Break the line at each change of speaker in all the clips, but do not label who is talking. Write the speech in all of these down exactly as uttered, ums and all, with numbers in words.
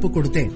ஒப்புக் கொடுத்தேன்.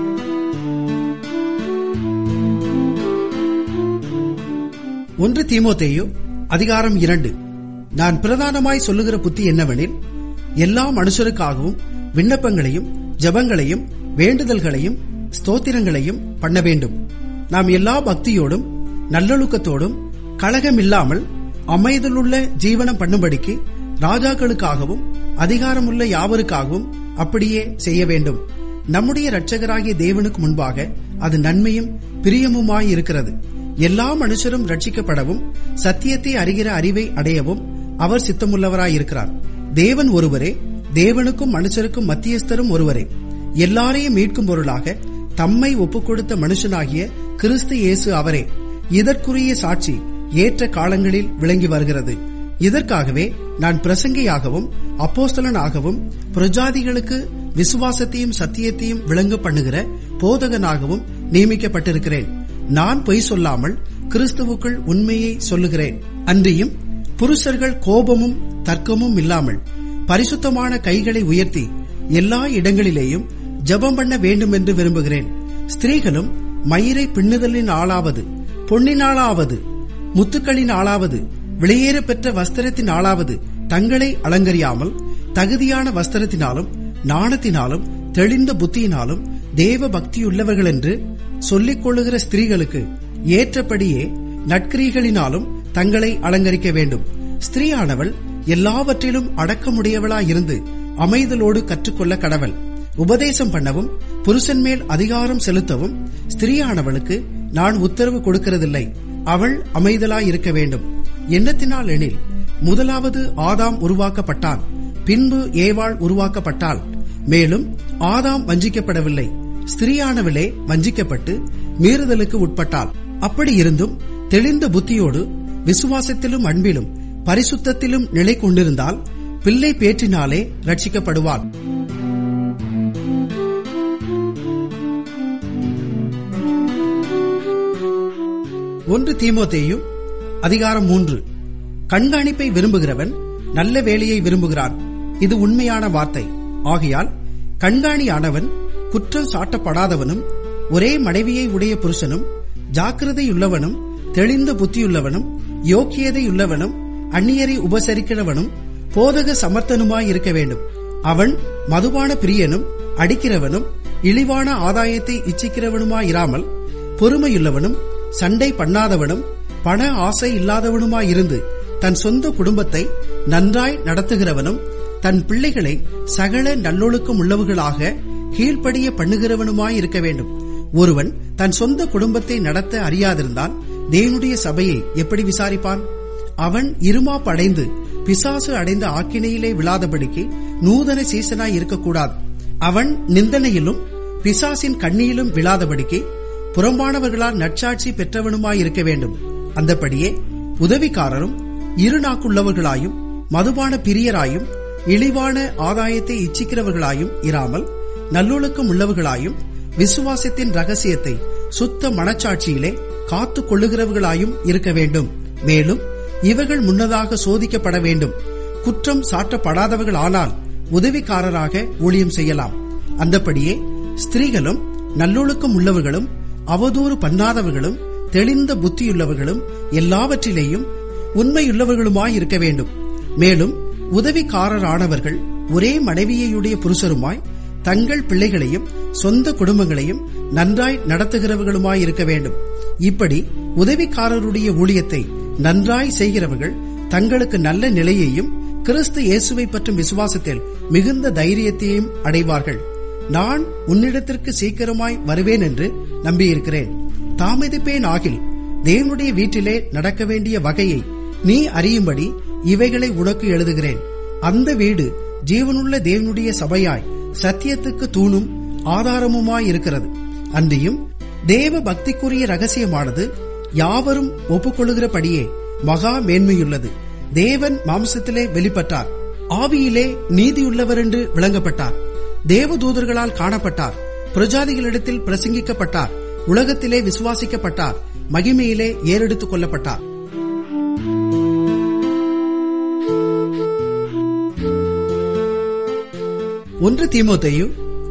ஒன்று தீமோத்தேயு அதிகாரம் இரண்டு. நான் பிரதானமாய் சொல்லுகிற புத்தி என்னவெனில், எல்லா மனுஷருக்காகவும் விண்ணப்பங்களையும் ஜெபங்களையும் வேண்டுதல்களையும் ஸ்தோத்திரங்களையும் பண்ண வேண்டும். நாம் எல்லா பக்தியோடும் நல்லொழுக்கத்தோடும் கலகமில்லாமல் அமைதலுள்ள ஜீவனம் பண்ணும்படிக்கு ராஜாக்களுக்காகவும் அதிகாரமுள்ள யாவருக்காகவும் அப்படியே செய்ய வேண்டும். நம்முடைய இரட்சகராகிய தேவனுக்கு முன்பாக அது நன்மையும் பிரியமுமாயிருக்கிறது. எல்லா மனுஷரும் ரட்சிக்கப்படவும் சத்தியத்தை அறிகிற அறிவை அடையவும் அவர் சித்தமுள்ளவராயிருக்கிறார். தேவன் ஒருவரே, தேவனுக்கும் மனுஷருக்கும் மத்தியஸ்தரும் ஒருவரே. எல்லாரையும் மீட்கும் பொருளாக தம்மை ஒப்புக் கொடுத்த மனுஷனாகிய கிறிஸ்து இயேசு அவரே. இதற்குரிய சாட்சி ஏற்ற காலங்களில் விளங்கி வருகிறது. இதற்காகவே நான் பிரசங்கியாகவும் அப்போஸ்தலனாகவும் பிரஜாதிகளுக்கு விசுவாசத்தையும் சத்தியத்தையும் விளங்க பண்ணுகிற போதகனாகவும் நியமிக்கப்பட்டிருக்கிறேன். நான் பொய் சொல்லாமல் கிறிஸ்துவுக்குள் உண்மையை சொல்லுகிறேன். அன்றியும் புருஷர்கள் கோபமும் தர்க்கமும் இல்லாமல் பரிசுத்தமான கைகளை உயர்த்தி எல்லா இடங்களிலேயும் ஜெபம் பண்ண வேண்டும் என்று விரும்புகிறேன். ஸ்திரீகளும் மயிரை பின்னுதலின் ஆளாவது, பொன்னினாலாவது, முத்துக்களின் ஆளாவது, விலையேற பெற்ற வஸ்திரத்தின் ஆளாவது தங்களை அலங்கரியாமல் தகுதியான வஸ்திரத்தினாலும் நாணத்தினாலும் தெளிந்த புத்தியினாலும் தேவ பக்தியுள்ளவர்கள் என்று சொல்லிக் கொள்ளுகிற ஸ்திரீகளுக்கு ஏற்றபடியே நற்கிரிகளினாலும் தங்களை அலங்கரிக்க வேண்டும். ஸ்திரீயானவள் எல்லாவற்றிலும் அடக்கமுடையவளாயிருந்து அமைதலோடு கற்றுக்கொள்ள கடவள். உபதேசம் பண்ணவும் புருஷன் மேல் அதிகாரம் செலுத்தவும் ஸ்திரீயானவளுக்கு நான் உத்தரவு கொடுக்கிறதில்லை. அவள் அமைதலாயிருக்க வேண்டும். எண்ணத்தினால் எனில், முதலாவது ஆதாம் உருவாக்கப்பட்டான், பின்பு ஏவாள் உருவாக்கப்பட்டாள். மேலும் ஆதாம் வஞ்சிக்கப்படவில்லை, ஸ்திரீயானவளே வஞ்சிக்கப்பட்டு மீறுதலுக்கு உட்பட்டாள். அப்படி இருந்தும் தெளிந்த புத்தியோடு விசுவாசத்திலும் அன்பிலும் பரிசுத்தத்திலும் நிலை கொண்டிருந்தால் பிள்ளை பேற்றினாலே ரட்சிக்கப்படுவாள். ஒன்று தீமோத்தேயு அதிகாரம் மூன்று. கண்காணிப்பை விரும்புகிறவன் நல்ல வேலையை விரும்புகிறான், இது உண்மையான வார்த்தை. ஆகையால் கண்காணியானவன் குற்றம் சாட்டப்படாதவனும் ஒரே மனைவியை உடைய புருஷனும் ஜாக்கிரதையுள்ளவனும் தெளிந்த புத்தியுள்ளவனும் யோக்கியதையுள்ளவனும் அந்நியரை உபசரிக்கிறவனும் போதக சமர்த்தனுமாயிருக்க வேண்டும். அவன் மதுபான பிரியனும் அடிக்கிறவனும் இழிவான ஆதாயத்தை இச்சிக்கிறவனுமாயிராமல் பொறுமையுள்ளவனும் சண்டை பண்ணாதவனும் பண ஆசை இல்லாதவனுமாயிருந்து தன் சொந்த குடும்பத்தை நன்றாய் நடத்துகிறவனும் தன் பிள்ளைகளை சகல நல்லொழுக்கம் உள்ளவர்களாக கீழ்ப்படிய பண்ணுகிறவனுமாயிருக்க வேண்டும். ஒருவன் தன் சொந்த குடும்பத்தை நடத்த அறியாதிருந்தால் தேவனுடைய சபையை எப்படி விசாரிப்பான்? அவன் இருமாப்படைந்து பிசாசு அடைந்த ஆக்கினையிலே விழாதபடிக்கு நூதன சீசனாய் இருக்கக்கூடாது. அவன் நிந்தனையிலும் பிசாசின் கண்ணியிலும் விழாதபடிக்கு புறம்பானவர்களால் நற்சாட்சி பெற்றவனுமாயிருக்க வேண்டும். அந்தபடியே உதவிக்காரரும் இருநாக்குள்ளவர்களாயும் மதுபான பிரியராயும் இழிவான ஆதாயத்தை இச்சிக்கிறவர்களாயும் இராமல் நல்லொழுக்கம் உள்ளவர்களாயும் விசுவாசத்தின் ரகசியத்தை சுத்த மனச்சாட்சியிலே காத்து கொள்ளுகிறவர்களாயும் இருக்க வேண்டும். மேலும் இவர்கள் முன்னதாக சோதிக்கப்பட வேண்டும். குற்றம் சாட்டப்படாதவர்கள் ஆனால் உதவிக்காரராக ஊழியம் செய்யலாம். அந்தபடியே ஸ்திரீகளும் நல்லொழுக்கம் உள்ளவர்களும் அவதூறு பண்ணாதவர்களும் தெளிந்த புத்தியுள்ளவர்களும் எல்லாவற்றிலேயும் உண்மையுள்ளவர்களுமாய் இருக்க வேண்டும். மேலும் உதவிக்காரரானவர்கள் ஒரே மனைவியையுடைய புருஷருமாய் தங்கள் பிள்ளைகளையும் சொந்த குடும்பங்களையும் நன்றாய் நடத்துகிறவர்களுமாய் இருக்க வேண்டும். இப்படி உதவிக்காரருடைய ஊழியத்தை நன்றாய் செய்கிறவர்கள் தங்களுக்கு நல்ல நிலையையும் கிறிஸ்து இயேசுவை பற்றும் விசுவாசத்தில் மிகுந்த தைரியத்தையும் அடைவார்கள். நான் உன்னிடத்திற்கு சீக்கிரமாய் வருவேன் என்று நம்பியிருக்கிறேன். தாமதிப்பேன் ஆகில் தேவனுடைய வீட்டிலே நடக்க வேண்டிய வகையை நீ அறியும்படி இவைகளை உனக்கு எழுதுகிறேன். அந்த வீடு ஜீவனுள்ள தேவனுடைய சபையாய் சத்தியத்துக்கு தூணும் ஆதாரமுமாயிருக்கிறது. அன்றியும் தேவ பக்திக்குரிய ரகசியமானது யாவரும் ஒப்புக்கொள்ளுகிறபடியே மகா மேன்மையுள்ளது. தேவன் மாம்சத்திலே வெளிப்பட்டார், ஆவியிலே நீதியுள்ளவர் என்று விளங்கப்பட்டார், தேவதூதர்களால் காணப்பட்டார், பிரஜாதிகளிடத்தில் பிரசங்கிக்கப்பட்டார், உலகத்திலே விசுவாசிக்கப்பட்டார், மகிமையிலே ஏறெடுத்துக் கொள்ளப்பட்டார். ஒன்று தீமோத்தேயு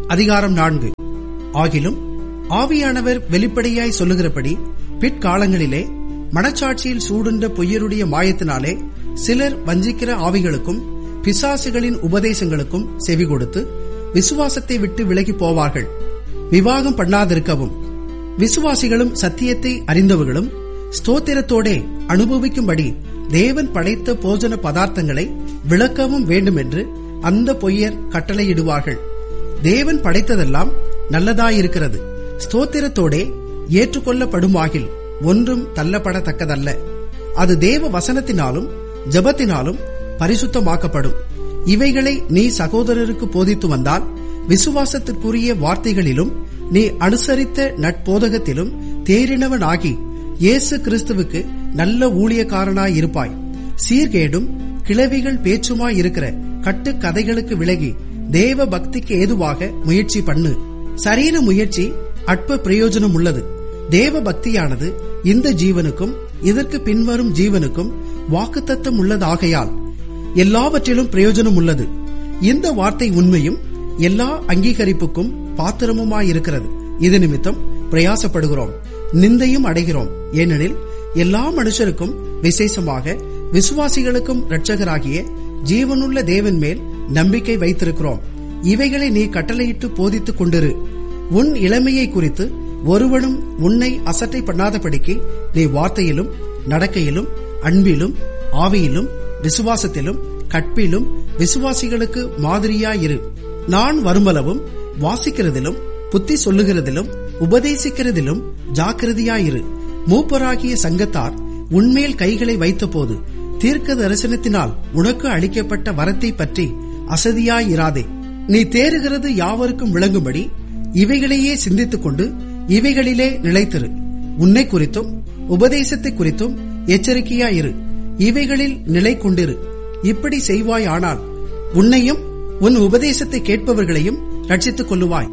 அதிகாரம் நான்கு. ஆகிலும் ஆவியானவர் வெளிப்படையாய் சொல்லுகிறபடி பிற்காலங்களிலே மனச்சாட்சியில் சூடுன்ற பொய்யருடைய மாயத்தினாலே சிலர் வஞ்சிக்கிற ஆவிகளுக்கும் பிசாசுகளின் உபதேசங்களுக்கும் செவி கொடுத்து விசுவாசத்தை விட்டு விலகி போவார்கள். விவாகம் பண்ணாதிருக்கவும் விசுவாசிகளும் சத்தியத்தை அறிந்தவர்களும் ஸ்தோத்திரத்தோடே அனுபவிக்கும்படி தேவன் படைத்த போஜன பதார்த்தங்களை விளக்கவும் வேண்டுமென்று அந்த பொய்யர் கட்டளையிடுவார்கள். தேவன் படைத்ததெல்லாம் நல்லதாயிருக்கிறது, ஸ்தோத்திரத்தோடே ஏற்றுக்கொள்ளப்படுமாகில் ஒன்றும் தள்ளப்படத்தக்கதல்ல. அது தேவ வசனத்தினாலும் ஜெபத்தினாலும் பரிசுத்தமாக்கப்படும். இவைகளை நீ சகோதரருக்கு போதித்து வந்தால் விசுவாசத்திற்குரிய வார்த்தைகளிலும் நீ அனுசரித்த நட்போதகத்திலும் தேறினவனாகி இயேசு கிறிஸ்துவுக்கு நல்ல ஊழியக்காரனாயிருப்பாய். சீர்கேடும் கிளவிகள் பேச்சுமாயிருக்கிற கட்டு கதைகளுக்கு விலகி தேவ பக்திக்கு ஏதுவாக முயற்சி பண்ணு. சரீர முயற்சி அற்ப பிரயோஜனம் உள்ளது. தேவ பக்தியானது இந்த ஜீவனுக்கும் இதற்கு பின்வரும் ஜீவனுக்கும் வாக்குத்தத்தம் உள்ளதாகையால் எல்லாவற்றிலும் பிரயோஜனம் உள்ளது. இந்த வார்த்தை உண்மையும் எல்லா அங்கீகரிப்புக்கும் பாத்திரமுமாயிருக்கிறது. இது நிமித்தம் பிரயாசப்படுகிறோம், நிந்தையும் அடைகிறோம். ஏனெனில் எல்லா மனுஷருக்கும் விசேஷமாக விசுவாசிகளுக்கும் இரட்சகராகிய ஜீவனுள்ள தேவன் மேல் நம்பிக்கை வைத்திருக்கிறோம். இவைகளை நீ கட்டளையிட்டு போதித்துக் கொண்டிரு. உன் இளமையை குறித்து ஒருவனும் உன்னை அசட்டை பண்ணாதபடிக்கு நீ வார்த்தையிலும் நடக்கையிலும் அன்பிலும் ஆவியிலும் விசுவாசத்திலும் கற்பிலும் விசுவாசிகளுக்கு மாதிரியாயிரு. நான் வருமளவும் வாசிக்கிறதிலும் புத்தி சொல்லுகிறதிலும் உபதேசிக்கிறதிலும் ஜாக்கிரதையாயிரு. மூப்பராகிய சங்கத்தார் உன்மேல் கைகளை வைத்த போது தீர்க்க தரிசனத்தினால் உனக்கு அளிக்கப்பட்ட வரத்தை பற்றி அசதியாயிராதே. நீ தேறுகிறது யாவருக்கும் விளங்கும்படி இவைகளையே சிந்தித்துக் கொண்டு இவைகளிலே நிலைத்திரு. உன்னை குறித்தும் உபதேசத்தை குறித்தும் எச்சரிக்கையாயிரு. இவைகளில் நிலை கொண்டிரு. இப்படி செய்வாயானால் உன்னையும் உன் உபதேசத்தை கேட்பவர்களையும் ரட்சித்துக் கொள்ளுவாய்.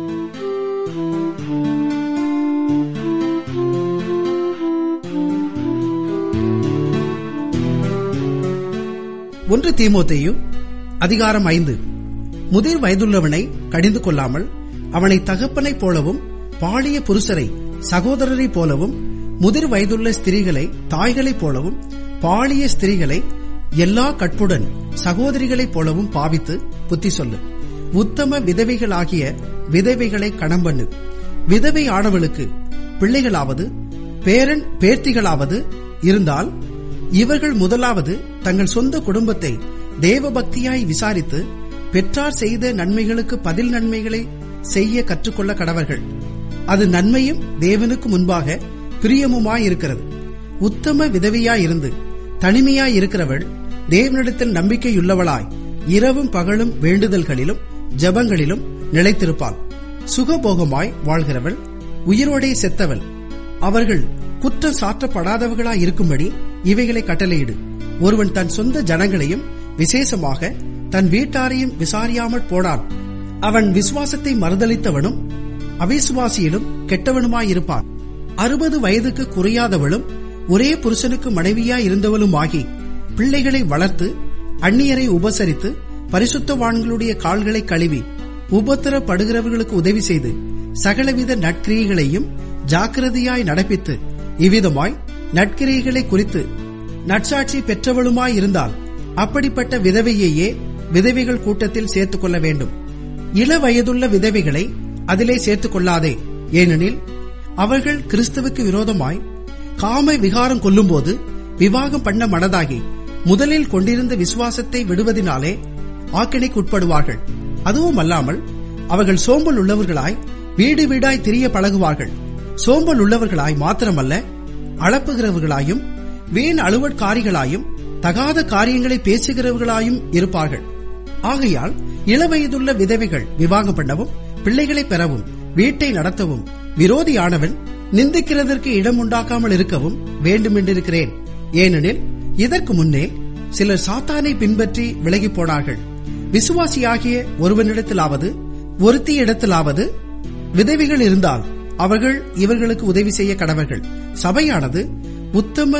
ஒன்று தீமோத்தேயு அதிகாரம் ஐந்து. முதிர் வயதுள்ளவனை கடிந்து கொள்ளாமல் அவனை தகப்பனைப் போலவும் பாலிய புருஷரை சகோதரரைப் போலவும் முதிர் வயதுள்ள ஸ்திரீகளை தாய்களைப் போலவும் பாலிய ஸ்திரீகளை எல்லா கற்புடன் சகோதரிகளைப் போலவும் பாவித்து புத்தி சொல்லு. உத்தம விதவைகளாகிய விதவைகளை கணம் பண்ணு. விதவை ஆனவளுக்கு பிள்ளைகளாவது பேரன் பேர்த்திகளாவது இருந்தால் இவர்கள் முதலாவது தங்கள் சொந்த குடும்பத்தை தேவபக்தியாய் விசாரித்து பெற்றார் செய்த நன்மைகளுக்கு பதில் நன்மைகளை செய்ய கற்றுக்கொள்ள கடவர்கள். அது நன்மையும் தேவனுக்கு முன்பாக பிரியமுமாயிருக்கிறது. உத்தம விதவையாயிருந்து தனிமையாயிருக்கிறவள் தேவனிடத்தில் நம்பிக்கையுள்ளவளாய் இரவும் பகலும் வேண்டுதல்களிலும் ஜபங்களிலும் நிலைத்திருப்பாள். சுகபோகமாய் வாழ்கிறவள் உயிரோடே செத்தவள். அவர்கள் குற்றம் சாற்றப்படாதவர்களாய் இருக்கும்படி இவைகளை கட்டளையிடு. ஒருவன் தன் சொந்த ஜனங்களையும் விசேஷமாக தன் வீட்டாரையும் விசாரியாமல் போனான். அவன் விசுவாசத்தை மறுதளித்தவனும் அவிசுவாசியிலும் கெட்டவனுமாயிருப்பான். அறுபது வயதுக்கு குறையாதவளும் ஒரே புருஷனுக்கு மனைவியாயிருந்தவளுமாகி பிள்ளைகளை வளர்த்து அந்நியரை உபசரித்து பரிசுத்தவான்களுடைய கால்களை கழுவி உபத்திரப்படுகிறவர்களுக்கு உதவி செய்து சகலவித நற்கிரியைகளையும் ஜாக்கிரதையாய் நடப்பித்து இவ்விதமாய் நற்கிரியைகளை குறித்து நற்சாட்சி பெற்றவளுமாயிருந்தால் அப்படிப்பட்ட விதவையையே விதவைகள் கூட்டத்தில் சேர்த்துக் கொள்ள வேண்டும். இள வயதுள்ள விதவைகளை அதிலே சேர்த்துக் கொள்ளாதே. ஏனெனில் அவர்கள் கிறிஸ்துவுக்கு விரோதமாய் காம விகாரம் கொள்ளும்போது விவாகம் பண்ண மனதாகி முதலில் கொண்டிருந்த விசுவாசத்தை விடுவதினாலே ஆக்கினைக்கு உட்படுவார்கள். அதுவும் அல்லாமல் அவர்கள் சோம்பல் உள்ளவர்களாய் வீடு வீடாய் திரிய பழகுவார்கள். சோம்பல் உள்ளவர்களாய் மாத்திரமல்ல, அளப்புகிறவர்களாயும் வீண் அலுவற்காரிகளாயும் தகாத காரியங்களை பேசுகிறவர்களாயும் இருப்பார்கள். ஆகையால் இளவயதுள்ள விதவைகள் விவாகம் பண்ணவும் பிள்ளைகளை பெறவும் வீட்டை நடத்தவும் விரோதியானவன் நிந்திக்கிறதற்கு இடம் உண்டாக்காமல் இருக்கவும் வேண்டுமென்றிருக்கிறேன். ஏனெனில் இதற்கு முன்னே சிலர் சாத்தானை பின்பற்றி விலகி போனார்கள். விசுவாசியாகிய ஒருவனிடத்திலாவது ஒருத்தியிடத்திலாவது விதவைகள் இருந்தால் அவர்கள் இவர்களுக்கு உதவி செய்ய கடவர்கள். சபையானது உத்தம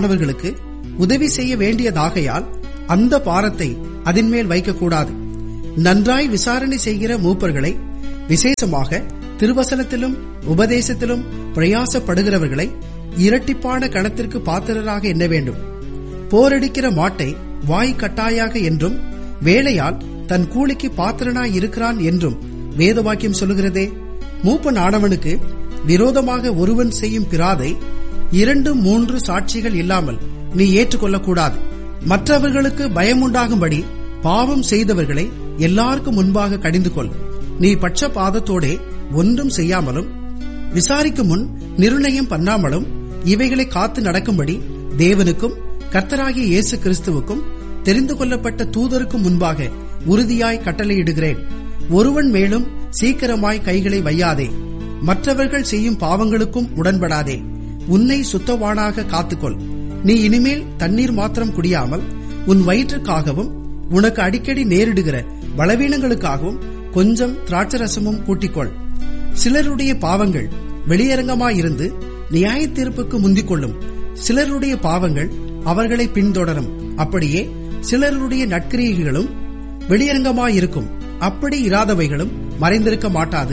விதவைகளானவர்களுக்கு உதவி செய்ய வேண்டியதாகையால் அந்த பாரத்தை அதன் மேல் வைக்கக்கூடாது. நன்றாய் விசாரணை செய்கிற மூப்பர்களை, விசேஷமாக திருவசனத்திலும் உபதேசத்திலும் பிரயாசப்படுகிறவர்களை இரட்டிப்பான கணத்திற்கு பாத்திரராக எண்ண வேண்டும். போரடிக்கிற மாட்டை வாய் கட்டாயாக என்றும் வேலையால் தன் கூலிக்கு பாத்திரனாய் இருக்கிறான் என்றும் வேதவாக்கியம் சொல்லுகிறதே. மூப்பன் ஆனவனுக்கு விரோதமாக ஒருவன் செய்யும் பிராதை இரண்டு மூன்று சாட்சிகள் இல்லாமல் நீ ஏற்றுக்கொள்ளக்கூடாது. மற்றவர்களுக்கு பயமுண்டாகும்படி பாவம் செய்தவர்களை எல்லாருக்கும் முன்பாக கடிந்து கொள். நீ பட்சபாதத்தோடே ஒன்றும் செய்யாமலும் விசாரிக்கும் முன் நிர்ணயம் பண்ணாமலும் இவைகளை காத்து நடக்கும்படி தேவனுக்கும் கர்த்தராகிய இயேசு கிறிஸ்துவுக்கும் தெரிந்து கொள்ளப்பட்ட தூதருக்கும் முன்பாக உறுதியாய் கட்டளையிடுகிறேன். ஒருவன் மேலும் சீக்கிரமாய் கைகளை வையாதே. மற்றவர்கள் செய்யும் பாவங்களுக்கும் உடன்படாதே. உன்னை சுத்தவானாக காத்துக்கொள். நீ இனிமேல் தண்ணீர் மாத்திரம் குடியாமல் உன் வயிற்றுக்காகவும் உனக்கு அடிக்கடி நேரிடுகிற பலவீனங்களுக்காகவும் கொஞ்சம் திராட்சரசமும் கூட்டிக்கொள். சிலருடைய பாவங்கள் வெளியரங்கமாயிருந்து நியாய தீர்ப்புக்கு முந்திக் கொள்ளும். சிலருடைய பாவங்கள் அவர்களை பின்தொடரும். அப்படியே சிலருடைய நற்கிரியைகளும் வெளியரங்கமாயிருக்கும். அப்படி இராதவைகளும் மறைந்திருக்க மாட்டாது.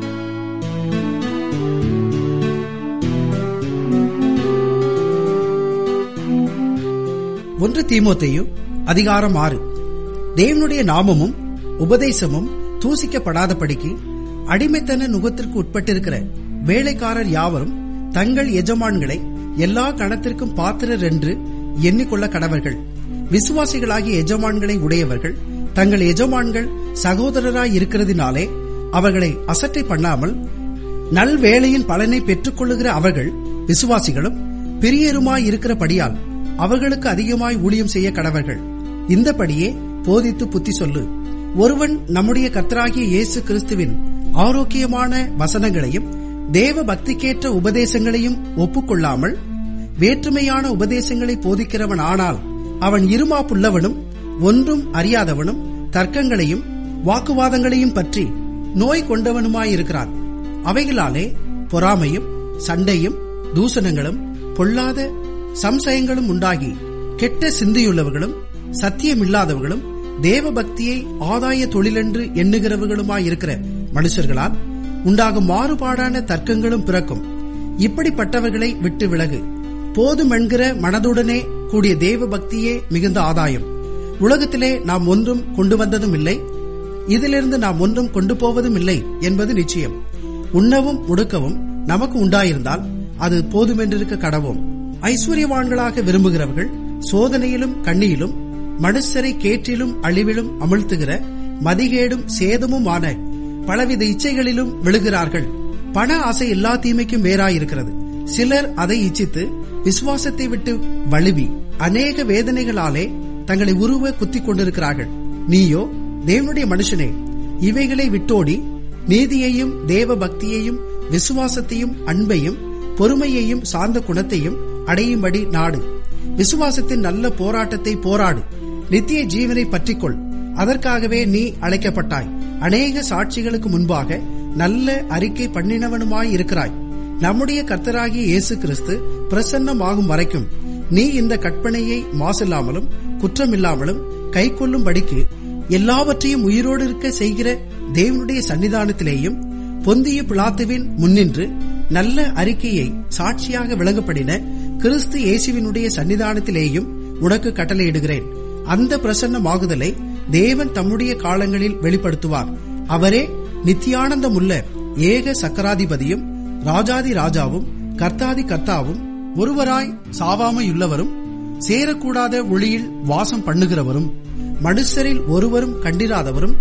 ஒன்று தீமோத்தேயு அதிகாரம் ஆறு. தேவனுடைய நாமமும் உபதேசமும் தூசிக்கப்படாதபடிக்கு அடிமைத்தன நுகத்திற்கு உட்பட்டிருக்கிற வேலைக்காரர் யாவரும் தங்கள் எஜமான்களை எல்லா கணத்திற்கும் பாத்திரர் என்று எண்ணிக்கொள்ள கடவர்கள். விசுவாசிகளாகிய எஜமான்களை உடையவர்கள் தங்கள் எஜமான்கள் சகோதரராய் இருக்கிறதினாலே அவர்களை அசட்டை பண்ணாமல் நல்வேளையின் பலனை பெற்றுக் கொள்ளுகிற அவர்கள் விசுவாசிகளும் பிரியருமாய் இருக்கிறபடியால் அவர்களுக்கு அதிகமாய் ஊழியம் செய்ய கடவர்கள். இந்தபடியே போதித்து புத்தி சொல்லு. ஒருவன் நம்முடைய கர்த்தராகிய இயேசு கிறிஸ்துவின் ஆரோக்கியமான வசனங்களையும் தேவ பக்திக்கேற்ற உபதேசங்களையும் ஒப்புக்கொள்ளாமல் வேற்றுமையான உபதேசங்களை போதிக்கிறவன் ஆனால் அவன் இருமாப்புள்ளவனும் ஒன்றும் அறியாதவனும் தர்க்கங்களையும் வாக்குவாதங்களையும் பற்றி நோய் கொண்டவனுமாயிருக்கிறான். அவைகளாலே பொறாமையும் சண்டையும் தூஷணங்களும் பொல்லாத சம்சயங்களும் உண்டாகி கெட்ட சிந்தையுள்ளவர்களும் சத்தியமில்லாதவர்களும் தேவ பக்தியை ஆதாய தொழிலென்று எண்ணுகிறவர்களுமாயிருக்கிற மனுஷர்களால் உண்டாகும் மாறுபாடான தர்க்கங்களும் பிறக்கும். இப்படிப்பட்டவர்களை விட்டு விலகு. போதுமென்கிற மனதுடனே கூடிய தேவ பக்தியே மிகுந்த ஆதாயம். உலகத்திலே நாம் ஒன்றும் கொண்டு வந்ததும் இல்லை, இதிலிருந்து நாம் ஒன்றும் கொண்டு போவதும் இல்லை என்பது நிச்சயம். உண்ணவும் உடுக்கவும் நமக்கு உண்டாயிருந்தால் அது போதுமென்றிருக்க கடவோம். ஐஸ்வர்யவான்களாக விரும்புகிறவர்கள் சோதனையிலும் கண்ணியிலும் மனுஷரை கேற்றிலும் அழிவிலும் அமிழ்த்துகிற மதிகேடும் சேதமுமான பலவித இச்சைகளிலும் விழுகிறார்கள். பண ஆசை எல்லா தீமைக்கும் வேறாயிருக்கிறது. சிலர் அதை இச்சித்து விசுவாசத்தை விட்டு வழுவி அநேக வேதனைகளாலே தங்களை உருவ குத்திக் கொண்டிருக்கிறார்கள். நீயோ தேவனுடைய மனுஷனே, இவைகளை விட்டோடி நீதியையும் தேவ பக்தியையும் விசுவாசத்தையும் அன்பையும் பொறுமையையும் சார்ந்த குணத்தையும் அடையும்படி நாடு. விசுவாசத்தின் நல்ல போராட்டத்தை போராடு. நித்திய ஜீவனை பற்றிக்கொள். அதற்காகவே நீ அழைக்கப்பட்டாய். அநேக சாட்சிகளுக்கு முன்பாக நல்ல அறிக்கை பண்ணினவனுமாய் இருக்கிறாய். நம்முடைய கர்த்தராகிய இயேசு கிறிஸ்து பிரசன்னமாகும் வரைக்கும் நீ இந்த கற்பனையை மாசில்லாமலும் குற்றமில்லாமலும் கை கொள்ளும்படிக்கு எல்லாவற்றையும் உயிரோடு இருக்க செய்கிற தேவனுடைய சன்னிதானத்திலேயும் பொந்திய பிலாத்துவின் முன்னின்று நல்ல அறிக்கையை சாட்சியாக விளங்கப்படின கிறிஸ்து இயேசுவினுடைய சன்னிதானத்திலேயும் உனக்கு கட்டளையிடுகிறேன். அந்த பிரசன்னமாகுதலை தேவன் தம்முடைய காலங்களில் வெளிப்படுத்துவார். அவரே நித்தியானந்தமுள்ள ஏக சக்கராதிபதியும் ராஜாதி ராஜாவும் கர்த்தாதி கர்த்தாவும் ஒருவராய் சாவாமையுள்ளவரும் சேரக்கூடாத ஒளியில் வாசம் பண்ணுகிறவரும் மனுஷரில் ஒருவரும் கண்டிராதவரும்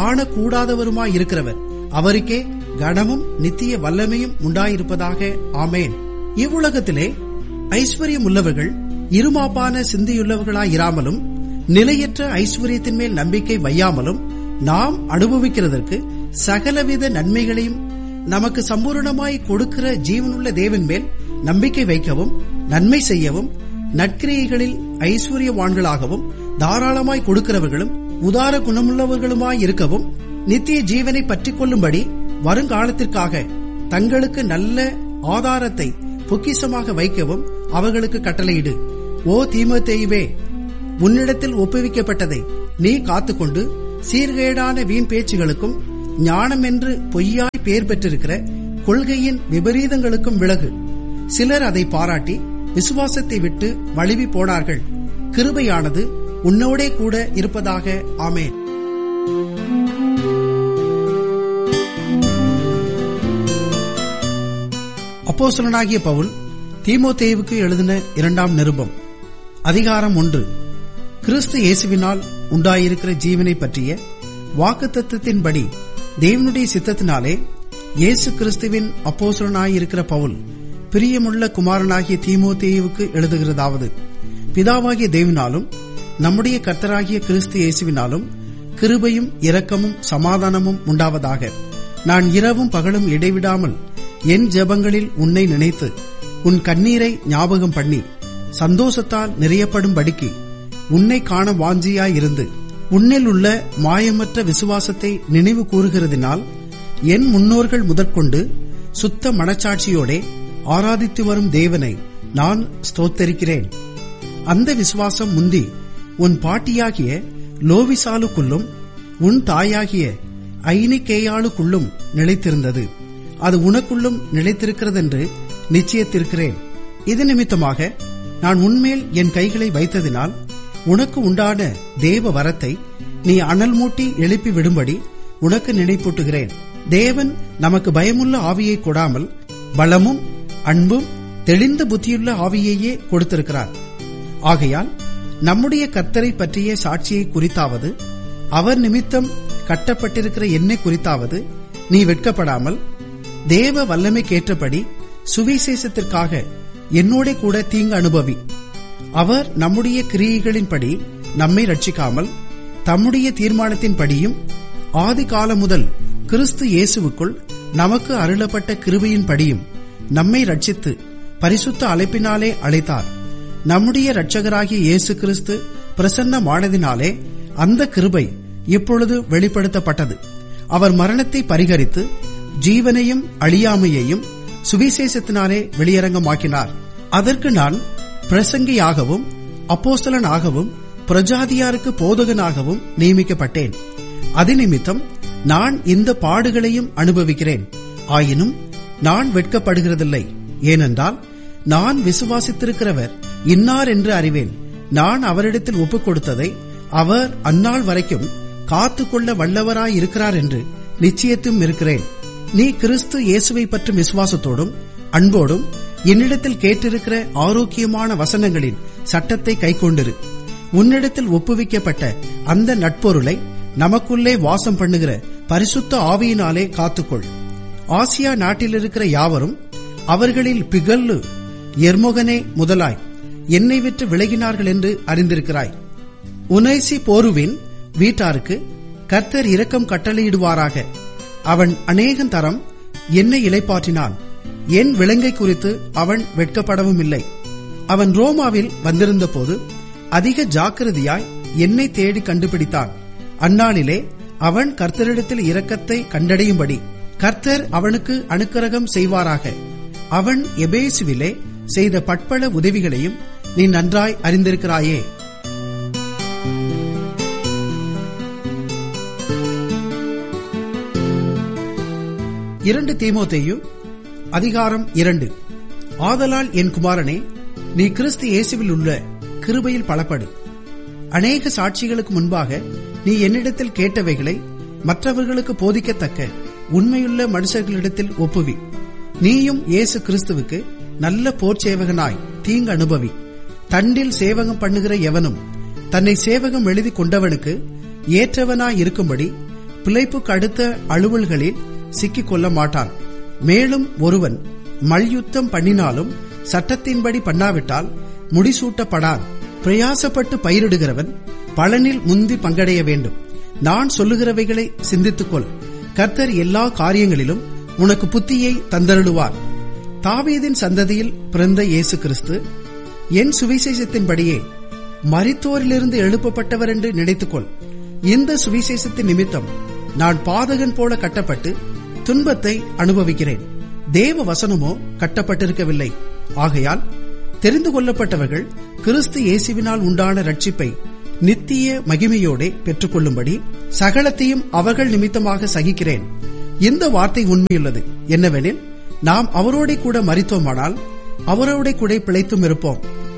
காணக்கூடாதவருமாயிருக்கிறவர். அவருக்கே கனமும் நித்திய வல்லமையும் உண்டாயிருப்பதாக. ஆமேன். இவ்வுலகத்திலே ஐஸ்வர்யம் உள்ளவர்கள் இருமாப்பான சிந்தையுள்ளவர்களாயிராமலும் நிலையற்ற ஐஸ்வர்யத்தின் மேல் நம்பிக்கை வையாமலும் நாம் அனுபவிக்கிறதற்கு சகலவித நன்மைகளையும் நமக்கு சம்பூர்ணமாய் கொடுக்கிற ஜீவனுள்ள தேவன் மேல் நம்பிக்கை வைக்கவும் நன்மை செய்யவும் நற்கிரியைகளில் ஐஸ்வர்யவான்களாகவும் தாராளமாய் கொடுக்கிறவர்களும் உதார குணமுள்ளவர்களுமாய் இருக்கவும் நித்திய ஜீவனை பற்றிக் கொள்ளும்படி வருங்காலத்திற்காக தங்களுக்கு நல்ல ஆதாரத்தை பொக்கிஷமாக வைக்கவும் அவர்களுக்கு கட்டளையிடு. ஓ தீமோத்தேயுவே, உன்னிடத்தில் ஒப்புவிக்கப்பட்டதை நீ காத்துக்கொண்டு சீர்கேடான வீண் பேச்சுகளுக்கும் ஞானம் என்று பொய்யாய் பெயர் பெற்றிருக்கிற கொள்கையின் விபரீதங்களுக்கும் விலகு. சிலர் அதை பாராட்டி விசுவாசத்தை விட்டு வழுவி போனார்கள். கிருபையானது உன்னோடே கூட இருப்பதாக. ஆமென். அப்போஸ்தலனாகிய பவுல் தீமோத்தேயுவுக்கு எழுதின இரண்டாம் நிருபம். அதிகாரம் ஒன்று. கிறிஸ்து இயேசுவினால் உண்டாயிருக்கிற ஜீவனை பற்றிய வாக்குத்தத்தத்தின்படி தேவனுடைய சித்தத்தினாலே இயேசு கிறிஸ்துவின் அப்போஸ்தலனாயிருக்கிற பவுல் பிரியமுள்ள குமாரனாகிய தீமோத்தேயுவுக்கு எழுதுகிறதாவது: பிதாவாகிய தேவனாலும் நம்முடைய கர்த்தராகிய கிறிஸ்து இயேசுவினாலும் கிருபையும் இரக்கமும் சமாதானமும் உண்டாவதாக. நான் இரவும் பகலும் இடைவிடாமல் என் ஜெபங்களில் உன்னை நினைத்து உன் கண்ணீரை ஞாபகம் பண்ணி சந்தோஷத்தால் நிறையப்படும்படிக்கு உன்னை காண வாஞ்சியாயிருந்து உன்னில் உள்ள மாயமற்ற விசுவாசத்தை நினைவு கூறுகிறதினால் என் முன்னோர்கள் முதற்கொண்டு சுத்த மனச்சாட்சியோடே ஆராதித்து வரும் தேவனை நான் ஸ்தோத்தரிக்கிறேன். அந்த விசுவாசம் முந்தி உன் பாட்டியாகிய லோவிசாலுக்குள்ளும் உன் தாயாகிய ஐனிகேயாளுக்குள்ளும் நிலைத்திருந்தது. அது உனக்குள்ளும் நிலைத்திருக்கிறதென்று நிச்சயத்திருக்கிறேன். இது நிமித்தமாக நான் உன்மேல் என் கைகளை வைத்ததினால் உனக்கு உண்டான தேவ வரத்தை நீ அனல் மூட்டி எழுப்பி விடும்படி உனக்கு நினைப்பூட்டுகிறேன். தேவன் நமக்கு பயமுள்ள ஆவியை கொடாமல் பலமும் அன்பும் தெளிந்த புத்தியுள்ள ஆவியையே கொடுத்திருக்கிறார். ஆகையால் நம்முடைய கர்த்தரை பற்றிய சாட்சியை குறித்தாவது அவர் நிமித்தம் கட்டப்பட்டிருக்கிற என்னை குறித்தாவது நீ வெட்கப்படாமல் தேவ வல்லமைக்கேற்றபடி சுவிசேஷத்திற்காக என்னோட கூட தீங்கு அனுபவி. அவர் நம்முடைய கிரியைகளின்படி நம்மை ரட்சிக்காமல் தம்முடைய தீர்மானத்தின்படியும் ஆதி காலம் முதல் கிறிஸ்து இயேசுவுக்குள் நமக்கு அருளப்பட்ட கிருபையின்படியும் நம்மை ரட்சித்து பரிசுத்த அழைப்பினாலே அழைத்தார். நம்முடைய இரட்சகராகிய இயேசு கிறிஸ்து பிரசன்னமானதினாலே அந்த கிருபை இப்பொழுது வெளிப்படுத்தப்பட்டது. அவர் மரணத்தை பரிகரித்து ஜீவனையும் அழியாமையையும் சுவிசேஷத்தினாலே வெளியரங்கமாக்கினார். அதற்கு நான் பிரசங்கியாகவும் அப்போஸ்தலனாகவும் பிரஜாதியாருக்கு போதகனாகவும் நியமிக்கப்பட்டேன். அதிநிமித்தம் நான் இந்த பாடுகளையும் அனுபவிக்கிறேன். ஆயினும் நான் வெட்கப்படுகிறதில்லை. ஏனென்றால் நான் விசுவாசித்திருக்கிறவர் இன்னார் என்று அறிவேன். நான் அவரிடத்தில் ஒப்புக் கொடுத்ததை அவர் அந்நாள் வரைக்கும் காத்துக்கொள்ள வல்லவராயிருக்கிறார் என்று நிச்சயத்தும் இருக்கிறேன். நீ கிறிஸ்து இயேசுவை பற்றும் விசுவாசத்தோடும் அன்போடும் என்னிடத்தில் கேட்டிருக்கிற ஆரோக்கியமான வசனங்களின் சட்டத்தை கைக்கொண்டிரு. உன்னிடத்தில் ஒப்புவிக்கப்பட்ட அந்த நட்பொருளை நமக்குள்ளே வாசம் பண்ணுகிற பரிசுத்த ஆவியினாலே காத்துக்கொள். ஆசியா நாட்டில் இருக்கிற யாவரும் அவர்களில் பிகல்லு எர்மோகனே முதலாய் என்னை விட்டு விலகினார்கள் என்று அறிந்திருக்கிறாய். உனைசி போருவின் வீட்டாருக்கு கர்த்தர் இரக்கம் கட்டளையிடுவாராக. அவன் அநேகம் தரம் என்னை இளைப்பாற்றினான். என் விலங்கை குறித்து அவன் வெட்கப்படவும் இல்லை. அவன் ரோமாவில் வந்திருந்த போது அதிக ஜாக்கிரதையாய் என்னை தேடி கண்டுபிடித்தான். அந்நாளிலே அவன் கர்த்தரிடத்தில் இரக்கத்தை கண்டடையும்படி கர்த்தர் அவனுக்கு அனுக்கிரகம் செய்வாராக. அவன் எபேசுவிலே செய்த பட்பல உதவிகளையும் நீ நன்றாய் அறிந்திருக்கிறாயே. இரண்டு தீமோத்தேயு அதிகாரம் இரண்டு. ஆதலால் என் குமாரனே, நீ கிறிஸ்து இயேசுவில் உள்ள கிருபையில் பலப்படு. அநேக சாட்சிகளுக்கு முன்பாக நீ என்னிடத்தில் கேட்டவைகளை மற்றவர்களுக்கு போதிக்கத்தக்க உண்மையுள்ள மனுஷர்களிடத்தில் ஒப்புவி. நீயும் இயேசு கிறிஸ்துவுக்கு நல்ல போர் சேவகனாய் தீங்கு அனுபவி. தண்டில் சேவகம் பண்ணுகிற எவனும் தன்னை சேவகம் எழுதி கொண்டவனுக்கு ஏற்றவனாய் இருக்கும்படி பிழைப்புக்கு அடுத்த அலுவல்களில் சிக்கிக் கொள்ள மாட்டான். மேலும் ஒருவன் மல்யுத்தம் பண்ணினாலும் சட்டத்தின்படி பண்ணாவிட்டால் முடிசூட்டப்படான். பிரயாசப்பட்டு பயிரிடுகிறவன் பலனில் முந்தி பங்கடைய வேண்டும். நான் சொல்லுகிறவைகளை சிந்தித்துக்கொள். கர்த்தர் எல்லா காரியங்களிலும் உனக்கு புத்தியை தந்தருளுவார். தாவீதின் சந்ததியில் பிறந்த இயேசு கிறிஸ்து என் சுவிசேஷத்தின்படியே மரித்தோரிலிருந்து எழுப்பப்பட்டவர் என்று நினைத்துக்கொள். இந்த சுவிசேஷத்தின் நிமித்தம் நான் பாதகன் போல கட்டப்பட்டு துன்பத்தை அனுபவிக்கிறேன். தேவ வசனமோ கட்டப்பட்டிருக்கவில்லை. ஆகையால் தெரிந்து கொள்ளப்பட்டவர்கள் கிறிஸ்து இயேசுவினால் உண்டான ரட்சிப்பை நித்திய மகிமையோடே பெற்றுக்கொள்ளும்படி சகலத்தையும் அவர்கள் நிமித்தமாக சகிக்கிறேன். இந்த வார்த்தை உண்மையுள்ளது. என்னவெனில், நாம் அவரோட கூட மரித்தோமானால் அவரோட கூட பிழைத்தும் இருப்போம்.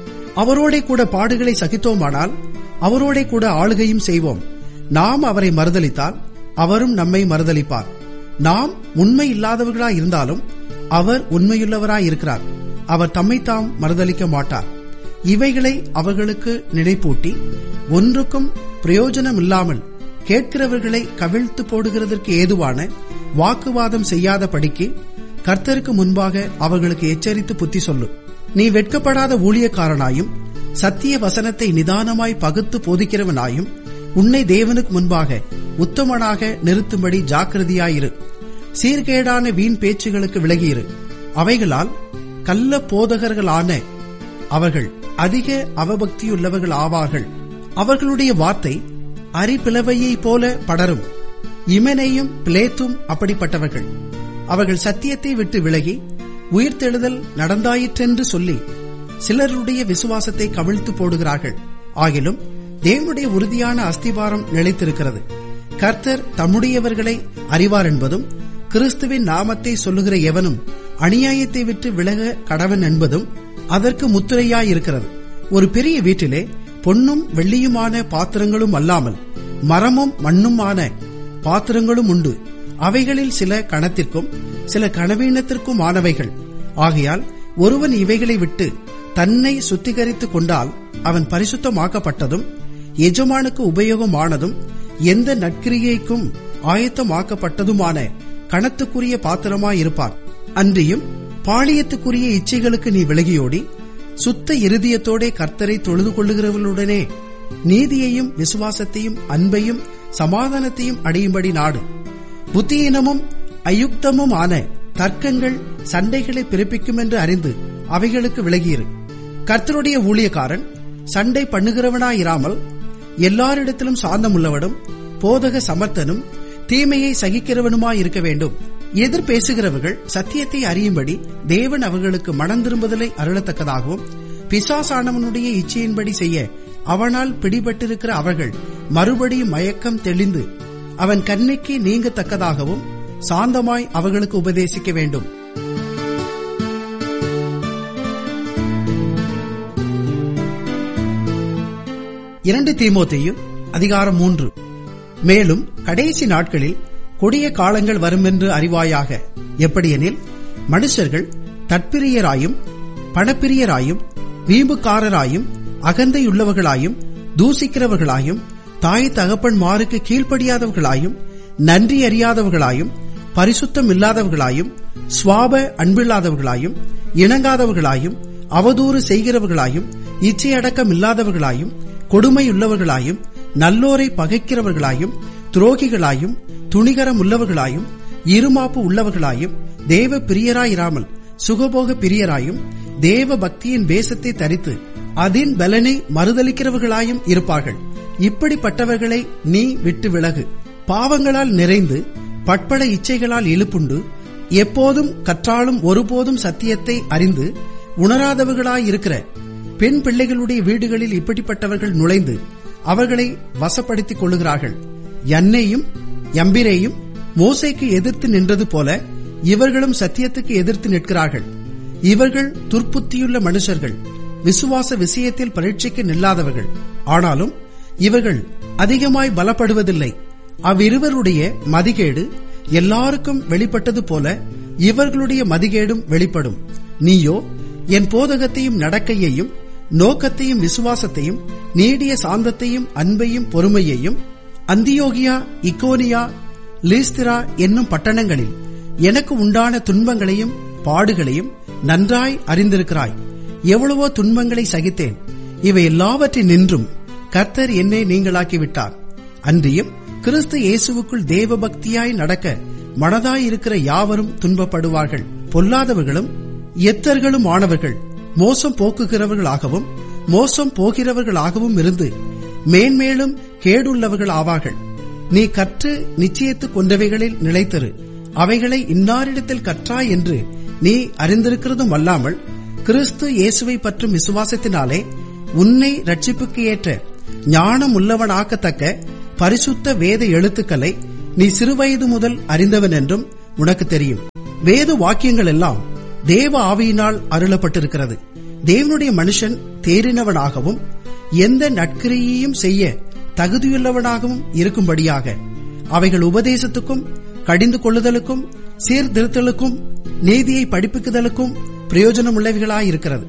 அவரோட கூட பாடுகளை சகித்தோமானால் அவரோட கூட ஆளுகையும் செய்வோம். நாம் அவரை மறுதலித்தால் அவரும் நம்மை மறுதலிப்பார். நாம் உண்மை இல்லாதவர்களாய் இருந்தாலும் அவர் உண்மையுள்ளவராய் இருக்கிறார். அவர் தம்மை தாம் மறுதலிக்க மாட்டார். இவைகளை அவர்களுக்கு நினைப்பூட்டி ஒன்றுக்கும் பிரயோஜனம் இல்லாமல் கேட்கிறவர்களை கவிழ்த்து போடுகிறதற்கு ஏதுவான வாக்குவாதம் செய்யாத படிக்கு கர்த்தருக்கு முன்பாக அவர்களுக்கு எச்சரித்து புத்தி சொல்லு. நீ வெட்கப்படாத ஊழியக்காரனாயும் சத்திய வசனத்தை நிதானமாய் பகுத்து போதிக்கிறவனாயும் உன்னை தேவனுக்கு முன்பாக உத்தமனாக நிறுத்தும்படி ஜாக்கிரதையாயிரு. சீர்கேடான வீண் பேச்சுகளுக்கு விலகியிரு. அவைகளால் கள்ள போதகர்களான அவர்கள் அதிக அவபக்தியுள்ளவர்கள் ஆவார்கள். அவர்களுடைய வார்த்தை அரிப்பிளவையைப் போல படரும். இமெனேயும் பிலேத்தும் அப்படிப்பட்டவர்கள். அவர்கள் சத்தியத்தை விட்டு விலகி உயிர்த்தெழுதல் நடந்தாயிற்றென்று சொல்லி சிலருடைய விசுவாசத்தை கவிழ்த்து போடுகிறார்கள். ஆகிலும் தேவனுடைய உறுதியான அஸ்திபாரம் நிலைத்திருக்கிறது. கர்த்தர் தம்முடையவர்களை அறிவார் என்பதும், கிறிஸ்துவின் நாமத்தை சொல்லுகிற எவனும் அநியாயத்தை விட்டு விலக கடவன் என்பதும் அதற்கு முத்திரையாயிருக்கிறது. ஒரு பெரிய வீட்டிலே பொன்னும் வெள்ளியுமான பாத்திரங்களும் அல்லாமல் மரமும் மண்ணுமான பாத்திரங்களும் உண்டு. அவைகளில் சில கணத்திற்கும் சில கனவீனத்திற்கும் ஆனவைகள். ஆகையால் ஒருவன் இவைகளை விட்டு தன்னை சுத்திகரித்துக் கொண்டால் அவன் பரிசுத்தமாக்கப்பட்டதும் எஜமானுக்கு உபயோகமானதும் எந்த நற்கிரியைக்கும் ஆயத்தமாக்கப்பட்டதுமான கணத்துக்குரிய பாத்திரமாயிருப்பான். அன்றியும் பாளையத்துக்குரிய இச்சைகளுக்கு நீ விலகியோடி சுத்த இருதயத்தோடே கர்த்தரை தொழுது கொள்ளுகிறவர்களுடனே நீதியையும் விசுவாசத்தையும் அன்பையும் சமாதானத்தையும் அடையும்படி நாடு. புத்தியீனமும் அயுக்தமும் ஆன தர்க்கங்கள் சண்டைகளை பிறப்பிக்கும் என்று அறிந்து அவைகளுக்கு விலகியிரு. கர்த்தருடைய ஊழியக்காரன் சண்டை பண்ணுகிறவனாயிராமல் எல்லாரிடத்திலும் சாந்தமுள்ளவனும் போதக சமர்த்தனும் தீமையை சகிக்கிறவனுமாயிருக்க வேண்டும். எதிர் பேசுகிறவர்கள் சத்தியத்தை அறியும்படி தேவன் அவர்களுக்கு மனம் திரும்புதலை அருளத்தக்கதாகவும், பிசாசானவனுடைய இச்சையின்படி செய்ய அவனால் பிடிபட்டிருக்கிற அவர்கள் மறுபடியும் மயக்கம் தெளிந்து அவன் கண்ணிக்கு நீங்கத்தக்கதாகவும் சாந்தமாய் அவர்களுக்கு உபதேசிக்க வேண்டும். இரண்டு தீமோத்தேயு அதிகாரம் மூன்று. மேலும் கடைசி நாட்களில் கொடிய காலங்கள் வருமென்று அறிவாயாக. எப்படியெனில், மனுஷர்கள் தற்பிரியராயும் பணப்பிரியராயும் வீம்புக்காரராயும் அகந்தையுள்ளவர்களாயும் தூசிக்கிறவர்களாயும் தாய் தகப்பன்மாருக்கு கீழ்ப்படியாதவர்களாயும் நன்றி அறியாதவர்களாயும் பரிசுத்தம் இல்லாதவர்களாயும் சுவாப அன்பில்லாதவர்களாயும் இணங்காதவர்களாயும் அவதூறு செய்கிறவர்களாயும் இச்சையடக்கம் இல்லாதவர்களாயும் கொடுமையுள்ளவர்களாயும் நல்லோரை பகைக்கிறவர்களாயும் துரோகிகளாயும் துணிகரம் உள்ளவர்களாயும் இருமாப்பு உள்ளவர்களாயும் தேவ பிரியராயிராமல் சுகபோக பிரியராயும் தேவ பக்தியின் வேஷத்தை தரித்து அதின் பலனை மறுதலிக்கிறவர்களாயும் இருப்பார்கள். இப்படிப்பட்டவர்களை நீ விட்டு விலகு. பாவங்களால் நிறைந்து பட்பட இச்சைகளால் இழுப்புண்டு எப்போதும் கற்றாலும் ஒருபோதும் சத்தியத்தை அறிந்து உணராதவர்களாயிருக்கிற பெண் பிள்ளைகளுடைய வீடுகளில் இப்படிப்பட்டவர்கள் நுழைந்து அவர்களை வசப்படுத்திக் கொள்ளுகிறார்கள். யன்னேயும் யம்பிரேயும் மோசேக்கு எதிர்த்து நின்றது போல இவர்களும் சத்தியத்துக்கு எதிர்த்து நிற்கிறார்கள். இவர்கள் துர்ப்புத்தியுள்ள மனுஷர்கள், விசுவாச விஷயத்தில் பரீட்சைக்கு நில்லாதவர்கள். ஆனாலும் இவர்கள் அதிகமாய் பலப்படுவதில்லை. அவ்விருவருடைய மதிகேடு எல்லாருக்கும் வெளிப்பட்டது போல இவர்களுடைய மதிகேடும் வெளிப்படும். நீயோ என் போதகத்தையும் நடக்கையையும் நோக்கத்தையும் விசுவாசத்தையும் நீடிய சாந்தத்தையும் அன்பையும் பொறுமையையும் அந்தியோகியா இக்கோனியா லீஸ்திரா என்னும் பட்டணங்களில் எனக்கு உண்டான துன்பங்களையும் பாடுகளையும் நன்றாய் அறிந்திருக்கிறாய். எவ்வளவோ துன்பங்களை சகித்தேன். இவை எல்லாவற்றின் நின்றும் கர்த்தர் என்னை நீங்களாக்கிவிட்டார். அன்றியும் கிறிஸ்து இயேசுவுக்குள் தேவ பக்தியாய் நடக்க மனதாயிருக்கிற யாவரும் துன்பப்படுவார்கள். பொல்லாதவர்களும் எத்தர்களும் ஆனவர்கள் மோசம் போக்குகிறவர்களாகவும் மோசம் போகிறவர்களாகவும் இருந்து மேன்மேலும் கேடுள்ளவர்கள் ஆவார்கள். நீ கற்று நிச்சயித்துக் கொண்டவைகளில் நிலைத்திரு. அவைகளை இன்னாரிடத்தில் கற்றாய் என்று நீ அறிந்திருக்கிறதும் அல்லாமல் கிறிஸ்து இயேசுவை பற்றும் விசுவாசத்தினாலே உன்னை ரட்சிப்புக்கு ஏற்ற ஞானம் உள்ளவனாக்கத்தக்க பரிசுத்த வேத எழுத்துக்களை நீ சிறுவயது முதல் அறிந்தவன் என்றும் உனக்கு தெரியும். வேத வாக்கியங்கள் எல்லாம் தேவ ஆவியினால் அருளப்பட்டிருக்கிறது. தேவனுடைய மனுஷன் தேறினவனாகவும் எந்த நற்கிரியையும் செய்ய தகுதியுள்ளவனாகவும் இருக்கும்படியாக அவைகள் உபதேசத்துக்கும் கடிந்து கொள்ளுதலுக்கும் சீர்திருத்தலுக்கும் நீதியை படிப்புக்குதலுக்கும் பிரயோஜனம் உள்ளவைகளாயிருக்கிறது.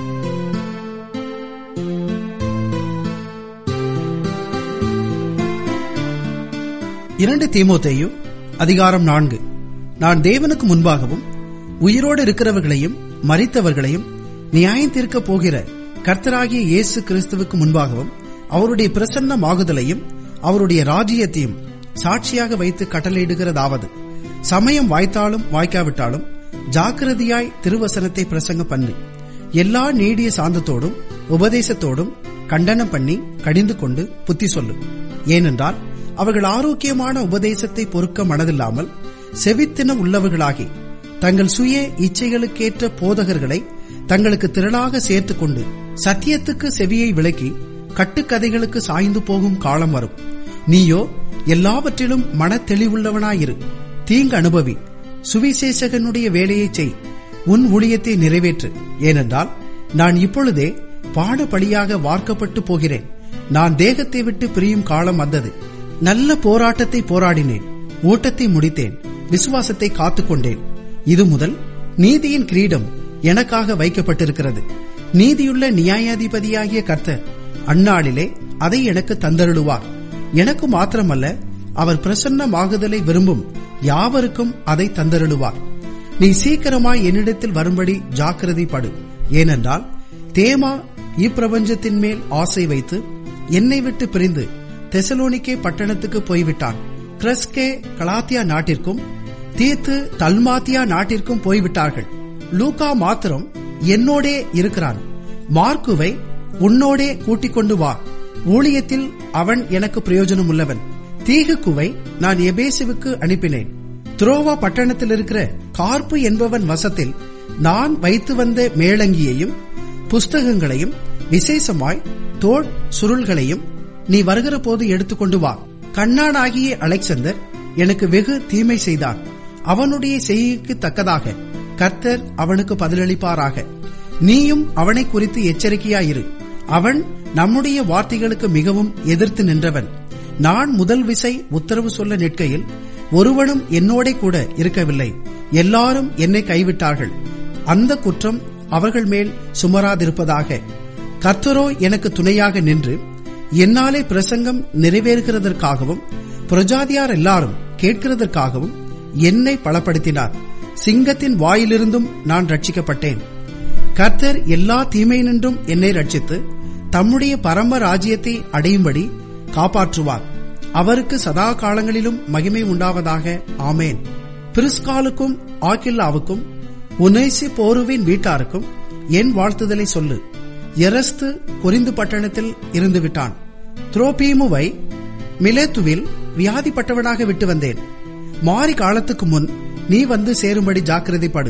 இரண்டு தீமோத்தேயு அதிகாரம் நான்கு. நான் தேவனுக்கு முன்பாகவும் உயிரோடு இருக்கிறவர்களையும் மரித்தவர்களையும் நியாயம் தீர்க்கப் போகிற கர்த்தராகிய இயேசு கிறிஸ்துவுக்கு முன்பாகவும் அவருடைய பிரசன்னமாகுதலையும் அவருடைய ராஜ்யத்தையும் சாட்சியாக வைத்து கட்டளையிடுகிறதாவது, சமயம் வாய்த்தாலும் வாய்க்காவிட்டாலும் ஜாக்கிரதையாய் திருவசனத்தை பிரசங்க பண்ணி எல்லா நீடிய சாந்தத்தோடும் உபதேசத்தோடும் கண்டனம் பண்ணி கடிந்து கொண்டு புத்தி சொல்லு. ஏனென்றால் அவர்கள் ஆரோக்கியமான உபதேசத்தை பொறுக்க மனதில்லாமல் செவித்தின உள்ளவர்களாகி தங்கள் சுய இச்சைகளுக்கேற்ற போதகர்களை தங்களுக்கு திரளாக சேர்த்துக் கொண்டு சத்தியத்துக்கு செவியை விலக்கி கட்டுக்கதைகளுக்கு சாய்ந்து போகும் காலம் வரும். நீயோ எல்லாவற்றிலும் மன தெளிவுள்ளவனாயிரு, தீங்கு அனுபவி, சுவிசேஷகனுடைய வேலையை செய், உன் ஊழியத்தை நிறைவேற்று. ஏனென்றால் நான் இப்பொழுதே பாடுபடியாக வார்க்கப்பட்டு போகிறேன். நான் தேகத்தை விட்டு பிரியும் காலம் வந்தது. நல்ல போராட்டத்தை போராடினேன், ஓட்டத்தை முடித்தேன், விசுவாசத்தை காத்துக்கொண்டேன். இது முதல் நீதியின் கிரீடம் எனக்காக வைக்கப்பட்டிருக்கிறது. நீதியுள்ள நியாயாதிபதியாகிய கர்த்தர் அந்நாளிலே அதை எனக்கு தந்தருளுவார். எனக்கு மாத்திரமல்ல, அவர் பிரசன்னமாகுதலை விரும்பும் யாவருக்கும் அதை தந்தருளுவார். நீ சீக்கிரமாய் என்னிடத்தில் வரும்படி ஜாக்கிரதைப்படு. ஏனென்றால் தேமா இப்பிரபஞ்சத்தின் மேல் ஆசை வைத்து என்னை விட்டு பிரிந்து தெசலோனிக்கே பட்டணத்துக்கு போய்விட்டான். கிரஸ்கே கலாத்தியா நாட்டிற்கும் தீத்து தல்மாத்தியா நாட்டிற்கும் போய்விட்டார்கள். லூக்கா மாத்திரம் என்னோடே இருக்கிறான். மார்க்குவை உன்னோடே கூட்டிக் கொண்டு வா, ஊழியத்தில் அவன் எனக்கு பிரயோஜனம் உள்ளவன். தீகுக்குவை நான் எபேசுவுக்கு அனுப்பினேன். துரோவா பட்டணத்தில் இருக்கிற கார்ப்பு என்பவன் வசத்தில் நான் வைத்து வந்த மேலங்கியையும் புஸ்தகங்களையும் விசேஷமாய் தோல் சுருள்களையும் நீ வருகிற போது எடுத்துக்கொண்டு வா. கண்ணானாகிய அலெக்சந்தர் எனக்கு வெகு தீமை செய்தான். அவனுடைய செய்கைக்கு தக்கதாக கர்த்தர் அவனுக்கு பதிலளிப்பாராக. நீயும் அவனை குறித்து எச்சரிக்கையாயிரு. அவன் நம்முடைய வார்த்தைகளுக்கு மிகவும் எதிர்த்து நின்றவன். நான் முதல் விசை உத்தரவு சொல்ல நிற்கையில் ஒருவனும் என்னோட கூட இருக்கவில்லை. எல்லாரும் என்னை கைவிட்டார்கள். அந்த குற்றம் அவர்கள் மேல் சுமராதிருப்பதாக. கர்த்தரோ எனக்கு துணையாக நின்று என்னாலே பிரசங்கம் நிறைவேறுகிறதற்காகவும் பிரஜாதியார் எல்லாரும் கேட்கிறதற்காகவும் என்னை பலப்படுத்தினார். சிங்கத்தின் வாயிலிருந்தும் நான் ரட்சிக்கப்பட்டேன். கர்த்தர் எல்லா தீமையினின்றும் என்னை ரட்சித்து தம்முடைய பரம ராஜ்யத்தை அடையும்படி காப்பாற்றுவார். அவருக்கு சதா காலங்களிலும் மகிமை உண்டாவதாக. ஆமேன். பிரிஸ்காலுக்கும் ஆக்கில்லாவுக்கும் உனேசி போருவின் வீட்டாருக்கும் என் வாழ்த்துதலை சொல்லு. எரஸ்து கொரிந்து பட்டணத்தில் இருந்து விட்டான். துரோபீமுவை மிலேத்துவில் வியாதிப்பட்டவனாக விட்டு வந்தேன். மாறி காலத்துக்கு முன் நீ வந்து சேரும்படி ஜாக்கிரதைப்படு.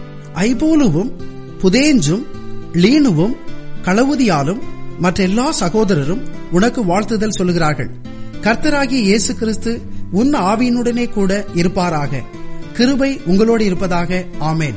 ஐபோலுவும் புதேஞ்சும் லீனுவும் களவுதியாலும் மற்ற எல்லா சகோதரரும் உனக்கு வாழ்த்துதல் சொல்லுகிறார்கள். கர்த்தராகிய இயேசு கிறிஸ்து உன் ஆவியினுடனே கூட இருப்பாராக. கிருபை உங்களோடு இருப்பதாக. ஆமேன்.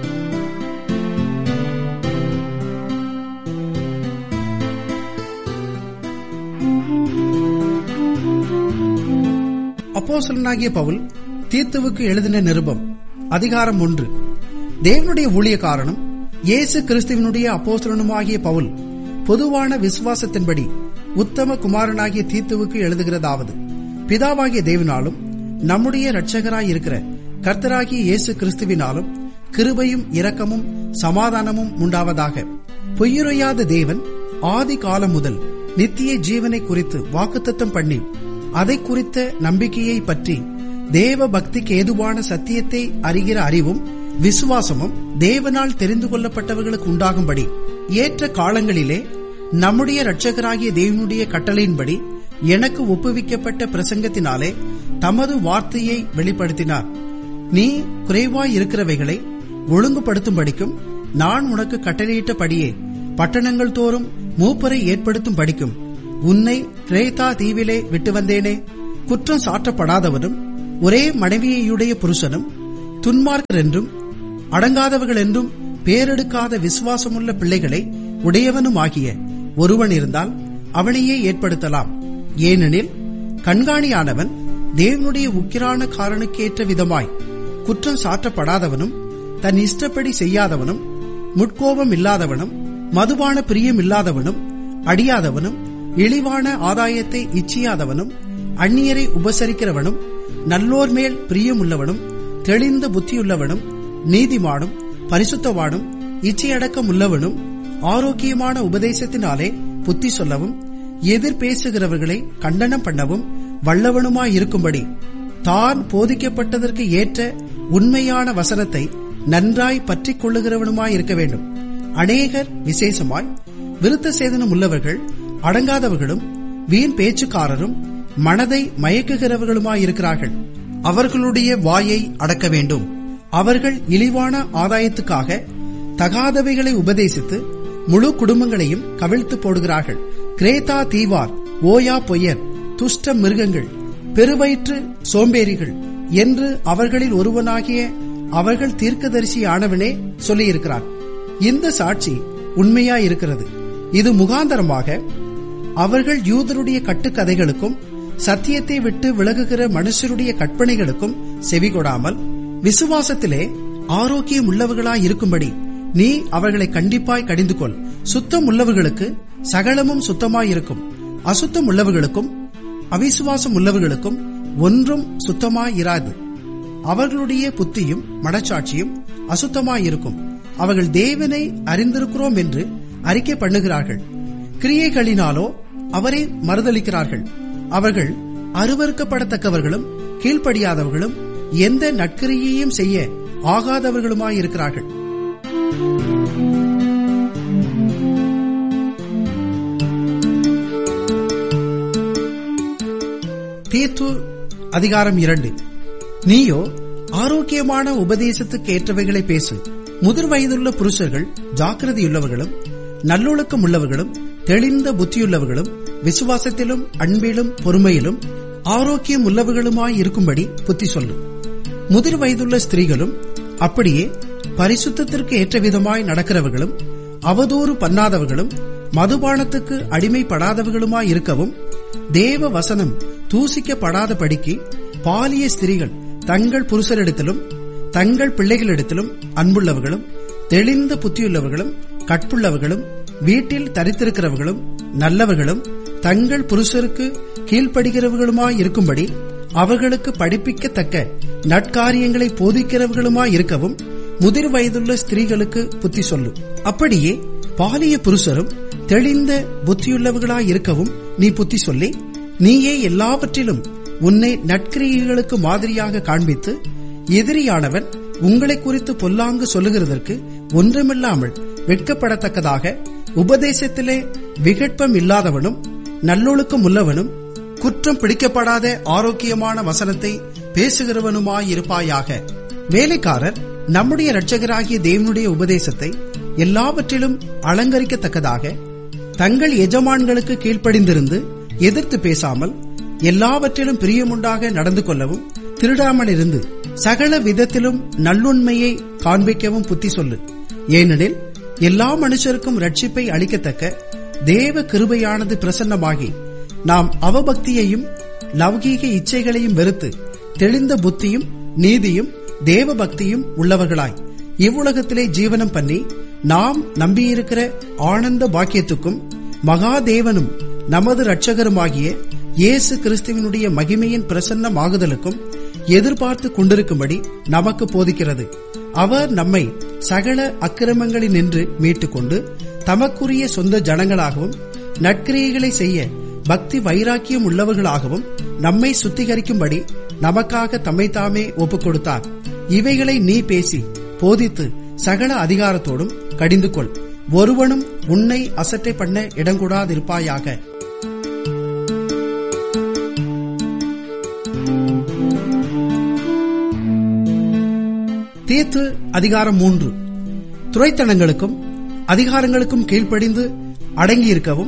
அப்போஸ்தலனாகிய பவுல் தீத்துவுக்கு எழுதின நிருபம் அதிகாரம் ஒன்று. தேவனுடைய ஊழியக்காரனும் இயேசு கிறிஸ்துவினுடைய அப்போஸ்தலனுமாகிய பவுல் பொதுவான விசுவாசத்தின்படி உத்தம குமாரனாகிய தீத்துவுக்கு எழுதுகிறதாவது, பிதாவாகிய தேவனாலும் நம்முடைய இரட்சகராயிருக்கிற கர்த்தராகிய இயேசு கிறிஸ்துவினாலும் கிருபையும் இரக்கமும் சமாதானமும் உண்டாவதாக. பொய்யுரையாத தேவன் ஆதி காலம் முதல் நித்திய ஜீவனை குறித்து வாக்குத்தத்தம் பண்ணி அதை குறித்த நம்பிக்கையை பற்றி தேவ பக்திக்கு ஏதுவான சத்தியத்தை அறிகிற அறிவும் விசுவாசமும் தேவனால் தெரிந்து கொள்ளப்பட்டவர்களுக்கு உண்டாகும்படி ஏற்ற காலங்களிலே நம்முடைய இரட்சகராகிய தேவனுடைய கட்டளையின்படி எனக்கு ஒப்புவிக்கப்பட்ட பிரசங்கத்தினாலே தமது வார்த்தையை வெளிப்படுத்தினார். நீ குறைவாய் இருக்கிறவைகளை ஒழுங்குபடுத்தும்படிக்கும் நான் உனக்கு கட்டளையிட்டபடியே பட்டணங்கள் தோறும் மூப்பரை ஏற்படுத்தும் படிக்கும் உன்னை கிரேத்தா தீவிலே விட்டு வந்தேனே. குற்றம் சாட்டப்படாதவனும் ஒரே மனைவியையுடைய புருஷனும் துன்மார்க்கர் என்றும் அடங்காதவர்கள் என்றும் பேரெடுக்காத விசுவாசமுள்ள பிள்ளைகளை உடையவனுமாகிய ஒருவன் இருந்தால் அவனையே ஏற்படுத்தலாம். ஏனெனில் கண்காணியானவன் தேவனுடைய உக்கிரான காரனுக்கேற்ற விதமாய் குற்றம் சாட்டப்படாதவனும் தன் இஷ்டப்படி செய்யாதவனும் முட்கோபம் இல்லாதவனும் மதுபான பிரியம் இல்லாதவனும் அடியாதவனும் இழிவான ஆதாயத்தை இச்சியாதவனும் அந்நியரை உபசரிக்கிறவனும் நல்லோர் மேல் பிரியமுள்ளவனும் தெளிந்த புத்தியுள்ளவனும் நீதிமானும் பரிசுத்தவானும் இச்சையடக்கம் உள்ளவனும் ஆரோக்கியமான உபதேசத்தினாலே புத்தி சொல்லவும் எதிர் பேசுகிறவர்களை கண்டனம் பண்ணவும் வல்லவனுமாயிருக்கும்படி தான் போதிக்கப்பட்டதற்கு ஏற்ற உண்மையான வசனத்தை நன்றாய் பற்றிக் கொள்ளுகிறவனுமாயிருக்க வேண்டும். அநேகர் விசேஷமாய் விருத்த சேதனம் உள்ளவர்கள் அடங்காதவர்களும் வீண் பேச்சுக்காரரும் மனதை மயக்குகிறவர்களுமாயிருக்கிறார்கள். அவர்களுடைய வாயை அடக்க வேண்டும். அவர்கள் இழிவான ஆதாயத்துக்காக தகாதவைகளை உபதேசித்து முழு குடும்பங்களையும் கவிழ்த்து போடுகிறார்கள். கிரேத்தா தீவார், ஓயா பொய்யர், துஷ்ட மிருகங்கள், பெருவயிற்று சோம்பேறிகள் என்று அவர்களில் ஒருவனாகிய அவர்கள் தீர்க்கதரிசியானவனே சொல்லியிருக்கிறார். இந்த சாட்சி உண்மையாயிருக்கிறது. இது முகாந்தரமாக அவர்கள் யூதருடைய கட்டுக்கதைகளுக்கும் சத்தியத்தை விட்டு விலகுகிற மனுஷருடைய கற்பனைகளுக்கும் செவிகொடாமல் விசுவாசத்திலே ஆரோக்கியம் உள்ளவர்களாயிருக்கும்படி நீ அவர்களை கண்டிப்பாய் கடிந்து கொள். சுத்தம் உள்ளவர்களுக்கு சகலமும் சுத்தமாயிருக்கும், அசுத்தம் உள்ளவர்களுக்கும் அவிசுவாசம் உள்ளவர்களுக்கும் ஒன்றும் சுத்தமாயிராது. அவர்களுடைய புத்தியும் மனச்சாட்சியும் அசுத்தமாயிருக்கும். அவர்கள் தேவனை அறிந்திருக்கிறோம் என்று அறிக்கை பண்ணுகிறார்கள், கிரியைகளினாலோ அவரை மறுதலிக்கிறார்கள். அவர்கள் அருவருக்கப்படத்தக்கவர்களும் கீழ்ப்படியாதவர்களும் எந்த நற்கிரியையும் செய்ய ஆகாதவர்களுமாயிருக்கிறார்கள். தீத்து அதிகாரம் இரண்டு. நீயோ ஆரோக்கியமான உபதேசத்துக்கு ஏற்றவைகளை பேசு. முதிர் வயதுள்ள புருஷர்கள் ஜாக்கிரதையுள்ளவர்களும் நல்லொழுக்கம் உள்ளவர்களும் தெளிந்த புத்தியுள்ளவர்களும் விசுவாசத்திலும் அன்பிலும் பொறுமையிலும் ஆரோக்கியம் உள்ளவர்களுமாயிருக்கும்படி புத்தி சொல்லு. முதிர் வயதுள்ள ஸ்திரீகளும் அப்படியே பரிசுத்தத்திற்கு ஏற்ற விதமாய் நடக்கிறவர்களும் அவதூறு பண்ணாதவர்களும் மதுபானத்துக்கு அடிமைப்படாதவர்களுமாயிருக்கவும் தேவ வசனம் தூசிக்கப்படாதபடிக்கு பாலிய ஸ்திரீகள் தங்கள் புருஷரிடத்திலும் தங்கள் பிள்ளைகளிடத்திலும் அன்புள்ளவர்களும் தெளிந்த புத்தியுள்ளவர்களும் கற்புள்ளவர்களும் வீட்டில் தரித்திருக்கிறவர்களும் நல்லவர்களும் தங்கள் புருஷருக்கு கீழ்ப்படுகிறவர்களுமாயிருக்கும்படி அவர்களுக்கு படிப்பிக்கத்தக்க நற்காரியங்களை போதிக்கிறவர்களுமாயிருக்கவும் முதிர் வயதுள்ள ஸ்திரீகளுக்கு புத்தி சொல்லு. அப்படியே பாலிய புருஷரும் தெளிந்த புத்தியுள்ளவர்களாயிருக்கவும் நீ புத்தி சொல்லி, நீயே எல்லாவற்றிலும் உன்னை நற்கிரியைகளுக்கு மாதிரியாக காண்பித்து எதிரியானவன் உங்களை குறித்து பொல்லாங்கு சொல்லுகிறதற்கு ஒன்றுமில்லாமல் வெட்கப்படத்தக்கதாக உபதேசத்திலே விகற்பம் இல்லாதவனும் நல்லொழுக்கம் உள்ளவனும் குற்றம் பிடிக்கப்படாத ஆரோக்கியமான வசனத்தை பேசுகிறவனுமாயிருப்பாயாக. வேலைக்காரர் நம்முடைய இரட்சகராகிய தேவனுடைய உபதேசத்தை எல்லாவற்றிலும் அலங்கரிக்கத்தக்கதாக தங்கள் எஜமான்களுக்கு கீழ்ப்படிந்திருந்து எதிர்த்து பேசாமல் எல்லாவற்றிலும் பிரியமுண்டாக நடந்து கொள்ளவும் திருடாமல் இருந்து சகல விதத்திலும் நல்லுண்மையை காண்பிக்கவும் புத்தி சொல்லு. ஏனெனில் எல்லா மனுஷருக்கும் ரட்சிப்பை அளிக்கத்தக்க தேவ கிருபையானது பிரசன்னமாகி நாம் அவபக்தியையும் லௌகீக இச்சைகளையும் வெறுத்து தெளிந்த புத்தியும் நீதியும் தேவ பக்தியும் உள்ளவர்களாய் இவ்வுலகத்திலே ஜீவனம் பண்ணி நாம் நம்பியிருக்கிற ஆனந்த பாக்கியத்துக்கும் மகாதேவனும் நமது இரட்சகருமாகிய இயேசு கிறிஸ்துவினுடைய மகிமையின் பிரசன்னமாகுதலுக்கும் எதிர்பார்த்து கொண்டிருக்கும்படி நமக்கு போதிக்கிறது. அவர் நம்மை சகல அக்கிரமங்களினின்று மீட்டுக்கொண்டு தமக்குரிய சொந்த ஜனங்களாகவும் நற்கிரியைகளை செய்ய பக்தி வைராக்கியம் உள்ளவர்களாகவும் நம்மை சுத்திகரிக்கும்படி நமக்காக தம்மை தாமே ஒப்புக் கொடுத்தார். இவைகளை நீ பேசி போதித்து சகல அதிகாரத்தோடும் கடிந்து கொள். ஒருவனும் உன்னை அசட்டை பண்ண இடங்கூடாதிருப்பாயாக. தீத்து அதிகாரம் மூன்று. துரைத்தனங்களுக்கும் அதிகாரங்களுக்கும் கீழ்ப்படிந்து அடங்கியிருக்கவும்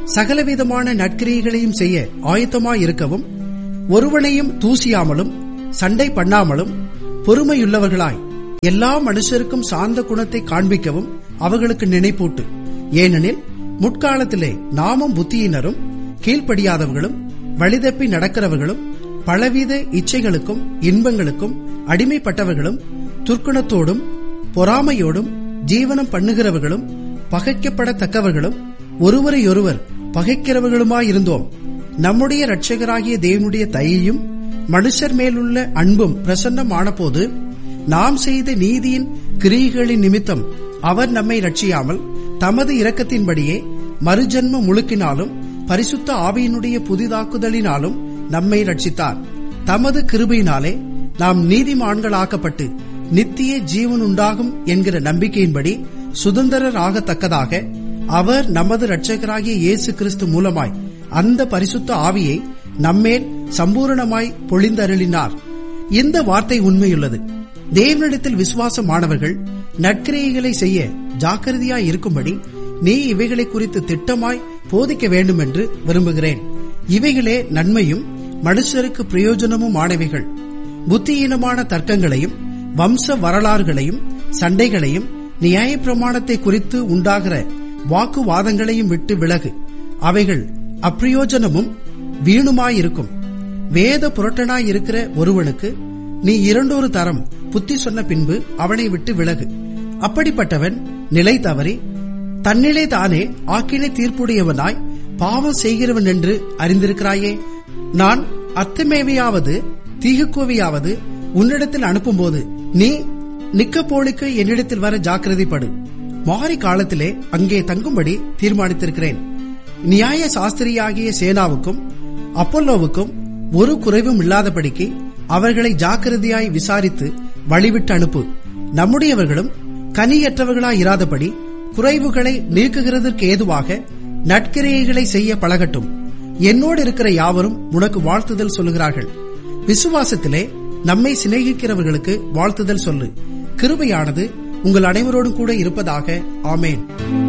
சகலவிதமான நற்கிரியைகளையும் செய்ய ஆயத்தமாயிருக்கவும், ஒருவனையும் தூசியாமலும் சண்டை பண்ணாமலும் பொறுமையுள்ளவர்களாய் எல்லா மனுஷருக்கும் சாந்த குணத்தை காண்பிக்கவும் அவர்களுக்கு நினைப்பூட்டு. ஏனெனில் முற்காலத்திலே நாமும் புத்தியினரும் கீழ்ப்படியாதவர்களும் வழிதப்பி நடக்கிறவர்களும் பலவித இச்சைகளுக்கும் இன்பங்களுக்கும் அடிமைப்பட்டவர்களும் துர்க்குணத்தோடும் பொறாமையோடும் ஜீவனம் பண்ணுகிறவர்களும் பகைக்கப்படத்தக்கவர்களும் ஒருவரையொருவர் பகைக்கிறவர்களுமாயிருந்தோம். நம்முடைய இரட்சகராகிய தேவனுடைய தயையும் மனுஷர் மேலுள்ள அன்பும் பிரசன்னமான போது நாம் செய்த நீதியின் கிரியைகளின் நிமித்தம் அவர் நம்மை ரட்சியாமல் தமது இரக்கத்தின்படியே மறுஜன்ம முழுக்கினாலும் பரிசுத்த ஆவியினுடைய புதிதாக்குதலினாலும் நம்மை ரட்சித்தார். தமது கிருபையினாலே நாம் நீதிமான்களாக்கப்பட்டு நித்திய ஜீவன் உண்டாகும் என்கிற நம்பிக்கையின்படி சுதந்திரராகத்தக்கதாக அவர் நமது இரட்சகராகிய இயேசு கிறிஸ்து மூலமாய் அந்த பரிசுத்த ஆவியை நம்மேல் சம்பூரணமாய் பொழிந்தருளினார். இந்த வார்த்தை உண்மையுள்ளது. தேவனிடத்தில் விசுவாசமானவர்கள் நற்கிரியைகளை செய்ய ஜாக்கிரதையாய் இருக்கும்படி நீ இவைகளை குறித்து திட்டமாய் போதிக்க வேண்டும் என்று விரும்புகிறேன். இவைகளே நன்மையும் மனுஷருக்கு பிரயோஜனமும் ஆனவைகள். புத்தியீனமான தர்க்கங்களையும் வம்ச வரலாறுகளையும் சண்டைகளையும் நியாய பிரமாணத்தை குறித்து உண்டாகிற வாக்குவாதங்களையும் விட்டு விலகு. அவைகள் அப்பிரயோஜனமும் வீணுமாயிருக்கும். வேத புரட்டனாயிருக்கிற ஒருவனுக்கு நீ இரண்டொரு தரம் புத்தி சொன்ன பின்பு அவனை விட்டு விலகு. அப்படிப்பட்டவன் நிலை தவறி தன்னிலே தானே ஆக்கினை தீர்ப்புடையவனாய் பாவம் செய்கிறவன் என்று அறிந்திருக்கிறாயே. நான் அத்தமேவையாவது தீகுக்கோவையாவது உன்னிடத்தில் அனுப்பும்போது நீ நிக்கப்போலுக்கு என்னிடத்தில் வர ஜாக்கிரதைப்படு. மாறி காலத்திலே அங்கே தங்கும்படி தீர்மானித்திருக்கிறேன். நியாய சாஸ்திரியாகிய சேனாவுக்கும் அப்பல்லோவுக்கும் ஒரு குறைவும் இல்லாதபடிக்கு அவர்களை ஜாக்கிரதையாய் விசாரித்து வழிவிட்டு அனுப்பு. நம்முடையவர்களும் கனியற்றவர்களாயிராதபடி குறைவுகளை நீக்குகிறதற்கு ஏதுவாக நற்கிரியைகளை செய்ய பழகட்டும். என்னோடு இருக்கிற யாவரும் உனக்கு வாழ்த்துதல் சொல்லுகிறார்கள். விசுவாசத்திலே நம்மை சிநேகிக்கிறவர்களுக்கு வாழ்த்துதல் சொல்லு. கிருபையானது உங்கள் அனைவரோடும் கூட இருப்பதாக. ஆமேன்.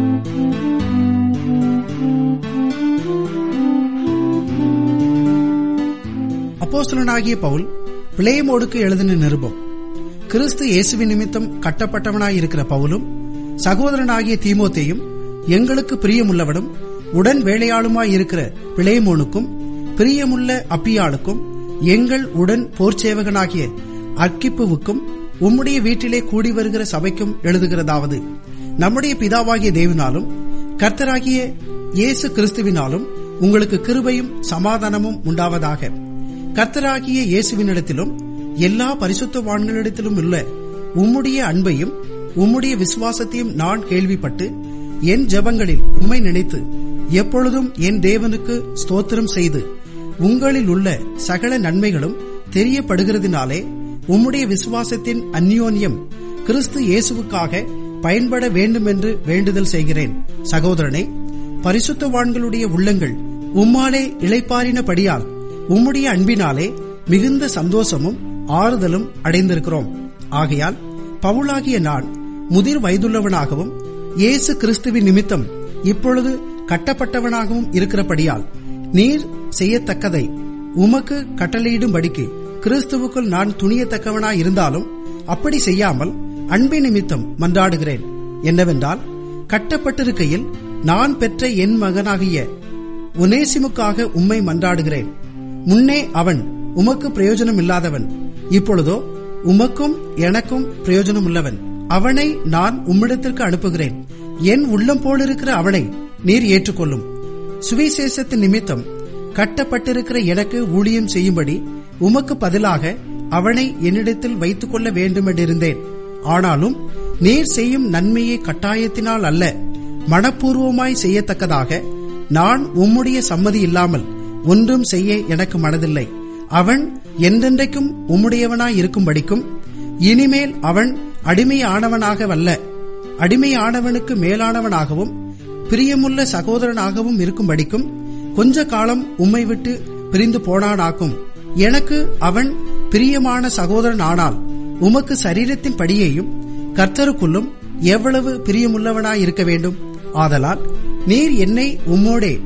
அப்போஸ்தலனாகிய பவுல் பிலேமோனுக்கு எழுதின நிருபம். கிறிஸ்து இயேசுவின் நிமித்தம் கட்டப்பட்டவனாயிருக்கிற பவுலும் சகோதரனாகிய தீமோத்தேயும் எங்களுக்கு பிரியமுள்ளவனும் உடன் வேலையாளுமாயிருக்கிற பிலேமோனுக்கும் பிரியமுள்ள அப்பியாளுக்கும் எங்கள் உடன் போர்ச்சேவகனாகிய அர்க்கிப்புவுக்கும் உம்முடைய வீட்டிலே கூடி வருகிற சபைக்கும் எழுதுகிறதாவது, நம்முடைய பிதாவாகிய தேவனாலும் கர்த்தராகிய இயேசு கிறிஸ்துவினாலும் உங்களுக்கு கிருபையும் சமாதானமும் உண்டாவதாக. கர்த்தராகிய இயேசுவினிடத்திலும் எல்லா பரிசுத்தவான்களிடத்திலும் உள்ள உம்முடைய அன்பையும் உம்முடைய விசுவாசத்தையும் நான் கேள்விப்பட்டு என் ஜெபங்களில் உம்மை நினைத்து எப்பொழுதும் என் தேவனுக்கு ஸ்தோத்திரம் செய்து உங்களில் உள்ள சகல நன்மைகளும் தெரியப்படுகிறதினாலே உம்முடைய விசுவாசத்தின் அந்யோன்யம் கிறிஸ்து இயேசுவுக்காக பயன்பட வேண்டும் என்று வேண்டுதல் செய்கிறேன். சகோதரனே, பரிசுத்தவான்களுடைய உள்ளங்கள் உம்மாலே இளைப்பாறினபடியால் உம்முடைய அன்பினாலே மிகுந்த சந்தோஷமும் ஆறுதலும் அடைந்திருக்கிறோம். ஆகையால் பவுலாகிய நான் முதிர் வயதுள்ளவனாகவும் இயேசு கிறிஸ்துவின் நிமித்தம் இப்பொழுது கட்டப்பட்டவனாகவும் இருக்கிறபடியால் நீர் செய்யத்தக்கதை உமக்கு கட்டளையிடும்படிக்கு கிறிஸ்துவுக்குள் நான் துணியத்தக்கவனாய் இருந்தாலும் அப்படி செய்யாமல் அன்பின் நிமித்தம் மன்றாடுகிறேன். என்னவென்றால், கட்டப்பட்டிருக்கையில் நான் பெற்ற என் மகனாகிய ஒனேசிமுக்காக உம்மை மன்றாடுகிறேன். முன்னே அவன் உமக்கு பிரயோஜனம் இல்லாதவன், இப்பொழுதோ உமக்கும் எனக்கும் பிரயோஜனம் உள்ளவன். அவனை நான் உம்மிடத்திற்கு அனுப்புகிறேன். என் உள்ளம் போலிருக்கிற அவனை நீர் ஏற்றுக்கொள்ளும். சுவிசேஷத்தின் நிமித்தம் கட்டப்பட்டிருக்கிற எனக்கு ஊழியம் செய்யும்படி உமக்கு பதிலாக அவனை என்னிடத்தில் வைத்துக் கொள்ள வேண்டுமென்றிருந்தேன். ஆனாலும் நீர் செய்யும் நன்மையை கட்டாயத்தினால் அல்ல, மனப்பூர்வமாய் செய்யத்தக்கதாக நான் உம்முடைய சம்மதி இல்லாமல் ஒன்றும் செய்ய எனக்கு மனதில்லை. அவன் என்றென்றைக்கும் உம்முடையவனாய் இருக்கும்படிக்கும் இனிமேல் அவன் அடிமையானவனாகவல்ல, அடிமையானவனுக்கு மேலானவனாகவும் பிரியமுள்ள சகோதரனாகவும் இருக்கும்படிக்கும் கொஞ்ச காலம் உம்மை விட்டு பிரிந்து போனானாக்கும். எனக்கு அவன் பிரியமான சகோதரன் ஆனால் உமக்கு சரீரத்தின் படியேயும் கர்த்தருக்குள்ளும் எவ்வளவு பிரியமுள்ளவனாயிருக்க வேண்டும். ஆதலால் நீர் என்னை உம்மோடே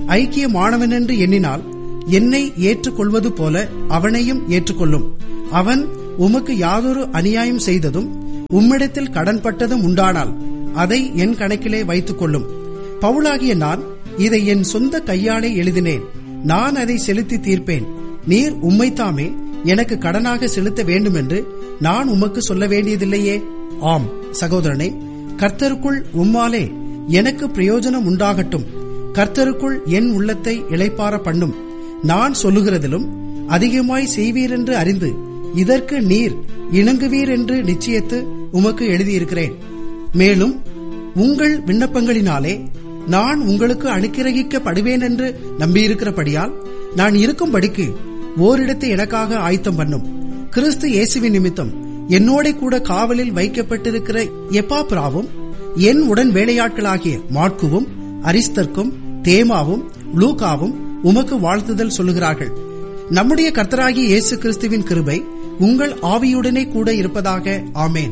ஐக்கியமானவனென்று எண்ணினால் என்னை ஏற்றுக்கொள்வது போல அவனையும் ஏற்றுக்கொள்ளும். அவன் உமக்கு யாதொரு அநியாயம் செய்ததும் உம்மிடத்தில் கடன்பட்டதும் உண்டானால் அதை என் கணக்கிலே வைத்துக் கொள்ளும். பவுலாகிய நான் இதை என் சொந்த கையாலே எழுதினேன். நான் அதை செலுத்தி தீர்ப்பேன். நீர் உம்மைத்தாமே எனக்கு கடனாக செலுத்த வேண்டுமென்று நான் உமக்கு சொல்ல வேண்டியதில்லையே. ஆம் சகோதரனே, கர்த்தருக்குள் உம்மாலே எனக்கு பிரயோஜனம் உண்டாகட்டும். கர்த்தருக்குள் என் உள்ளத்தை இளைப்பார பண்ணும். நான் சொல்லுகிறதிலும் அதிகமாய் செய்வீரென்று அறிந்து இதற்கு நீர் இணங்குவீர் என்று நிச்சயித்து உமக்கு எழுதியிருக்கிறேன். மேலும் உங்கள் விண்ணப்பங்களினாலே நான் உங்களுக்கு அனுக்கிரகிக்கப்படுவேன் என்று நம்பியிருக்கிறபடியால் நான் இருக்கும்படிக்கு ஓரிடத்தை எனக்காக ஆயத்தம் பண்ணும். கிறிஸ்து இயேசுவின் நிமித்தம் என்னோட கூட காவலில் வைக்கப்பட்டிருக்கிற எப்பாப்ராவும் என் உடன் வேலையாட்களாகிய மாட்குவும் அரிஸ்தர்க்கும் தேமாவும் லூகாவும் உமக்கு வாழ்த்துதல் சொல்லுகிறார்கள். நம்முடைய கர்த்தராகிய இயேசு கிறிஸ்துவின் கிருபை உங்கள் ஆவியுடனே கூட இருப்பதாக. ஆமேன்.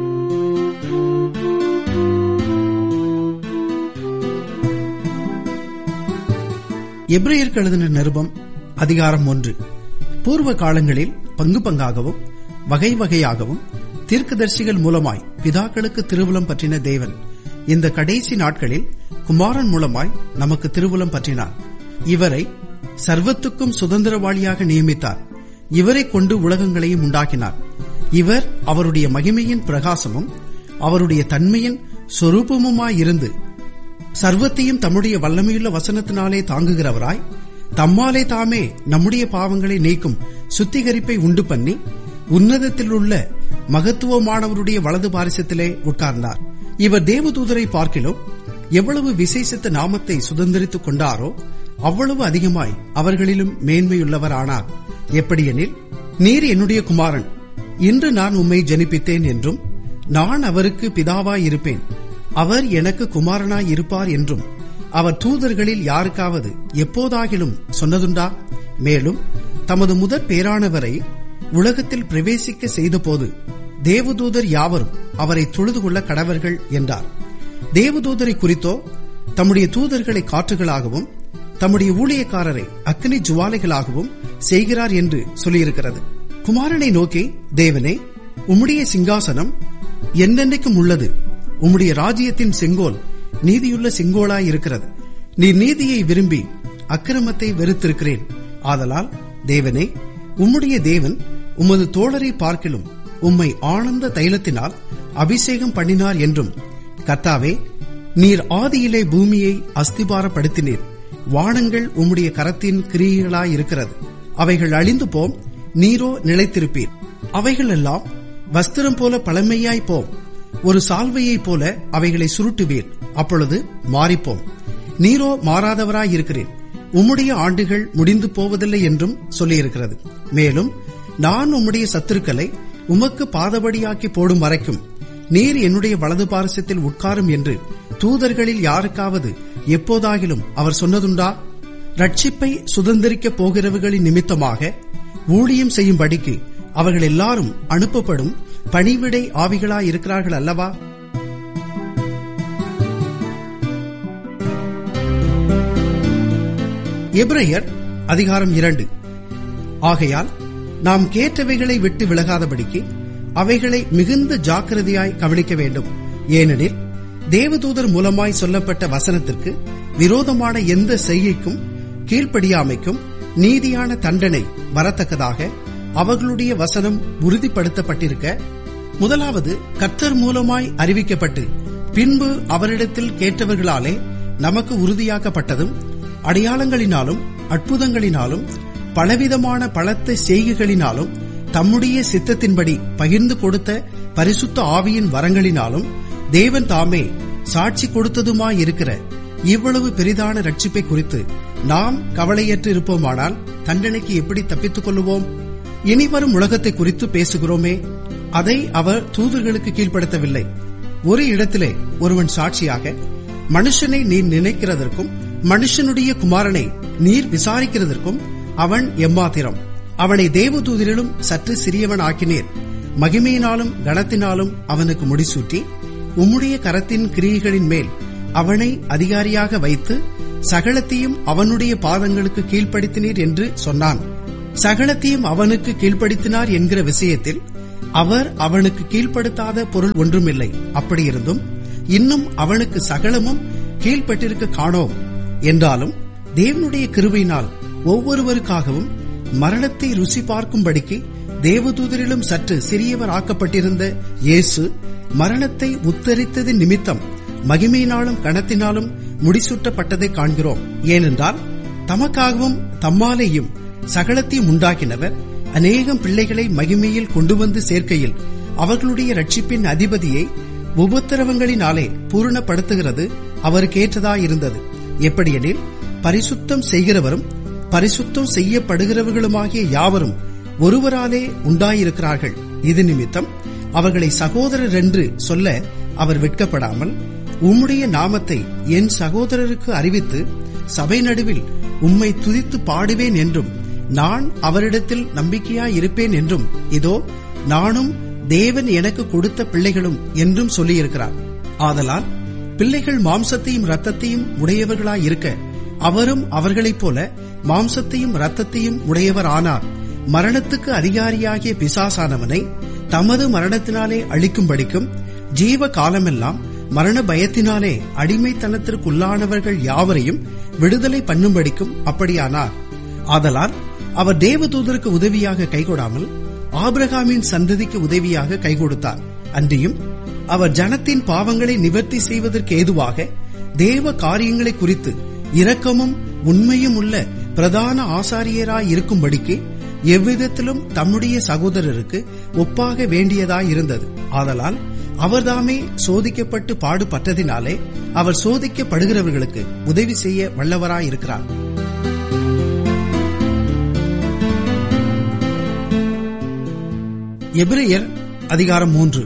எபிரேயருக்கு எழுதின நிருபம் அதிகாரம் ஒன்று. பூர்வ காலங்களில் பங்கு பங்காகவும் வகை வகையாகவும் தீர்க்கதரிசிகள் மூலமாய் பிதாக்களுக்கு திருவுளம் பற்றின தேவன் இந்த கடைசி நாட்களில் குமாரன் மூலமாய் நமக்கு திருவுளம் பற்றினார். இவரை சர்வத்துக்கும் சுதந்திரவாளியாக நியமித்தார். இவரை கொண்டு உலகங்களையும் உண்டாக்கினார். இவர் அவருடைய மகிமையின் பிரகாசமும் அவருடைய தன்மையின் சொரூபமுமாயிருந்து சர்வத்தையும் தம்முடைய வல்லமையுள்ள வசனத்தினாலே தாங்குகிறவராய் தம்மாலே தாமே நம்முடைய பாவங்களை நீக்கும் சுத்திகரிப்பை உண்டு பண்ணி உன்னதத்தில் உள்ள மகத்துவமானவருடைய வலது பாரிசத்திலே உட்கார்ந்தார். இவர் தேவதூதரை பார்க்கிலும் எவ்வளவு விசேஷித்த நாமத்தை சுதந்திரித்துக் கொண்டாரோ அவ்வளவு அதிகமாய் அவர்களிலும் மேன்மையுள்ளவரானார். எப்படியெனில், நீர் என்னுடைய குமாரன், இன்று நான் உம்மை ஜனிப்பித்தேன் என்றும் நான் அவருக்கு பிதாவாயிருப்பேன், அவர் எனக்கு குமாரனாய் இருப்பார் என்றும் அவர் தூதர்களில் யாருக்காவது எப்போதாகிலும் சொன்னதுண்டா? மேலும் தமது முதற் பேரானவரை உலகத்தில் பிரவேசிக்க செய்தபோது தேவதூதர் யாவரும் அவரை தொழுது கொள்ள கடவர்கள் என்றார். தேவதூதரை குறித்தோ தம்முடைய தூதர்களை காற்றுகளாகவும் தம்முடைய ஊழியக்காரரை அக்கினி ஜுவாலைகளாகவும் செய்கிறார் என்று சொல்லியிருக்கிறது. குமாரனை நோக்கி, தேவனே, உம்முடைய சிங்காசனம் என்னென்னைக்கும் உள்ளது. உம்முடைய ராஜ்யத்தின் செங்கோல் நீதியுள்ள செங்கோலாயிருக்கிறது. நீ நீதியை விரும்பி அக்கிரமத்தை வெறுத்திருக்கிறேன். ஆதலால் தேவனே, உம்முடைய தேவன் உமது தோழரை பார்க்கிலும் உம்மை ஆனந்த தைலத்தினால் அபிஷேகம் பண்ணினார் என்றும், கர்த்தாவே, நீர் ஆதியிலே பூமியை அஸ்திபாரப்படுத்தினீர். வானங்கள் உம்முடைய கரத்தின் கிரியைகளாயிருக்கிறது. அவைகள் அழிந்து போம், நீரோ நிலைத்திருப்பீர். அவைகள் எல்லாம் வஸ்திரம் போல பழமையாய் போம். ஒரு சால்வையைப் போல அவைகளை சுருட்டுவீர், அப்பொழுது மாறிப்போம். நீரோ மாறாதவராயிருக்கிறேன். உம்முடைய ஆண்டுகள் முடிந்து போவதில்லை என்றும் சொல்லியிருக்கிறது. மேலும், நான் உம்முடைய சத்துருக்களை உமக்கு பாதபடியாக்கி போடும் வரைக்கும் நீர் என்னுடைய வலது பாரசத்தில் உட்காரும் என்று தூதர்களில் யாருக்காவது எப்போதாகிலும் அவர் சொன்னதுண்டா? ரட்சிப்பை சுதந்திரிக்கப் போகிறவர்களின் நிமித்தமாக ஊழியம் செய்யும்படிக்கு அவர்கள் எல்லாரும் அனுப்பப்படும் பணிவிடை ஆவிகளாயிருக்கிறார்கள் அல்லவா? எபிரேயர் அதிகாரம் இரண்டு. ஆகையால் நாம் கேட்டவைகளை விட்டு விலகாதபடிக்கு அவைகளை மிகுந்த ஜாக்கிரதையாய் கவனிக்க வேண்டும். ஏனெனில் தேவதூதர் மூலமாய் சொல்லப்பட்ட வசனத்திற்கு விரோதமான எந்த செய்கைக்கும் கீழ்ப்படியாமைக்கும் நீதியான தண்டனை வரத்தக்கதாக அவர்களுடைய வசனம் உறுதிப்படுத்தப்பட்டிருக்க, முதலாவது கர்த்தர் மூலமாய் அறிவிக்கப்பட்டு பின்பு அவரிடத்தில் கேட்டவர்களாலே நமக்கு உறுதியாக்கப்பட்டதும், அடையாளங்களினாலும் அற்புதங்களினாலும் பலவிதமான பலத்த செய்கைகளினாலும் தம்முடைய சித்தத்தின்படி பகிர்ந்து கொடுத்த பரிசுத்த ஆவியின் வரங்களினாலும் தேவன் தாமே சாட்சி கொடுத்ததுமாயிருக்கிற இவ்வளவு பெரிதான ரட்சிப்பை குறித்து நாம் கவலையற்று இருப்போமானால் தண்டனைக்கு எப்படி தப்பித்துக் கொள்ளுவோம்? இனிவரும் உலகத்தை குறித்து பேசுகிறோமே, அதை அவர் தூதர்களுக்கு கீழ்ப்படுத்தவில்லை. ஒரு இடத்திலே ஒருவன் சாட்சியாக, மனுஷனை நீர் நினைக்கிறதற்கும் மனுஷனுடைய குமாரனை நீர் விசாரிக்கிறதற்கும் அவன் எம்மாத்திரம். அவனை தேவதூதரிலும் சற்று சிறியவன் ஆக்கினீர். மகிமையினாலும் கனத்தினாலும் அவனுக்கு முடிசூட்டி உம்முடைய கரத்தின் கிரியைகளின் மேல் அவனை அதிகாரியாக வைத்து சகலத்தையும் அவனுடைய பாதங்களுக்கு கீழ்ப்படுத்தினீர் என்று சொன்னான். சகலத்தையும் அவனுக்கு கீழ்ப்படுத்தினார் என்கிற விஷயத்தில் அவர் அவனுக்கு கீழ்ப்படுத்தாத பொருள் ஒன்றுமில்லை. அப்படியிருந்தும் இன்னும் அவனுக்கு சகலமும் கீழ்ப்பட்டிருக்க காணோம். என்றாலும் தேவனுடைய கிருபையினால் ஒவ்வொருவருக்காகவும் மரணத்தை ருசி பார்க்கும்படிக்கு தேவதூதரிலும் சற்று சிறியவர் ஆக்கப்பட்டிருந்த இயேசு மரணத்தை உத்தரித்தது நிமித்தம் மகிமையினாலும் கனத்தினாலும் முடிசூட்டப்பட்டதை காண்கிறோம். ஏனென்றால் தமக்காகவும் தம்மாலேயும் சகலத்தையும் உண்டாக்கினவர் அநேகம் பிள்ளைகளை மகிமையில் கொண்டு வந்து சேர்க்கையில் அவர்களுடைய ரட்சிப்பின் அதிபதியை உபத்திரவங்களினாலே பூரணப்படுத்துகிறது அவருக்கு ஏற்றதாயிருந்தது. எப்படியெனில் பரிசுத்தம் செய்கிறவரும் பரிசுத்தம் செய்யப்படுகிறவர்களுமாகிய யாவரும் ஒருவராலே உண்டாயிருக்கிறார்கள். இது நிமித்தம் அவர்களை சகோதரர் என்று சொல்ல அவர் வெட்கப்படாமல், உம்முடைய நாமத்தை என் சகோதரருக்கு அறிவித்து சபை நடுவில் உம்மை துதித்து பாடுவேன் என்றும், நான் அவரிடத்தில் நம்பிக்கையாயிருப்பேன் என்றும், இதோ நானும் தேவன் எனக்கு கொடுத்த பிள்ளைகளும் என்றும் சொல்லியிருக்கிறார். ஆதலால் பிள்ளைகள் மாம்சத்தையும் இரத்தத்தையும் உடையவர்களாயிருக்க அவரும் அவர்களைப் போல மாம்சத்தையும் இரத்தத்தையும் உடையவர் ஆனார். மரணத்துக்கு அதிகாரியாகிய பிசாசானவனை தமது மரணத்தினாலே அழிக்கும்படிக்கும் ஜீவ காலமெல்லாம் மரண பயத்தினாலே அடிமைத்தனத்திற்குள்ளானவர்கள் யாவரையும் விடுதலை பண்ணும்படிக்கும் அப்படியானார். ஆதலால் அவர் தேவதூதருக்கு உதவியாக கைகொடாமல் ஆபிரகாமின் சந்ததிக்கு உதவியாக கை கொடுத்தார். அன்றியும் அவர் ஜனத்தின் பாவங்களை நிவர்த்தி செய்வதற்கு ஏதுவாக தேவ காரியங்களை குறித்து இரக்கமும் உண்மையும் உள்ள பிரதான ஆசாரியராயிருக்கும்படிக்கு எவ்விதத்திலும் தம்முடைய சகோதரருக்கு ஒப்பாக வேண்டியதாயிருந்தது. ஆதலால் அவர்தாமே சோதிக்கப்பட்டு பாடுபட்டதினாலே அவர் சோதிக்கப்படுகிறவர்களுக்கு உதவி செய்ய வல்லவராயிருக்கிறார். எபிரேயர் அதிகாரம் மூன்று.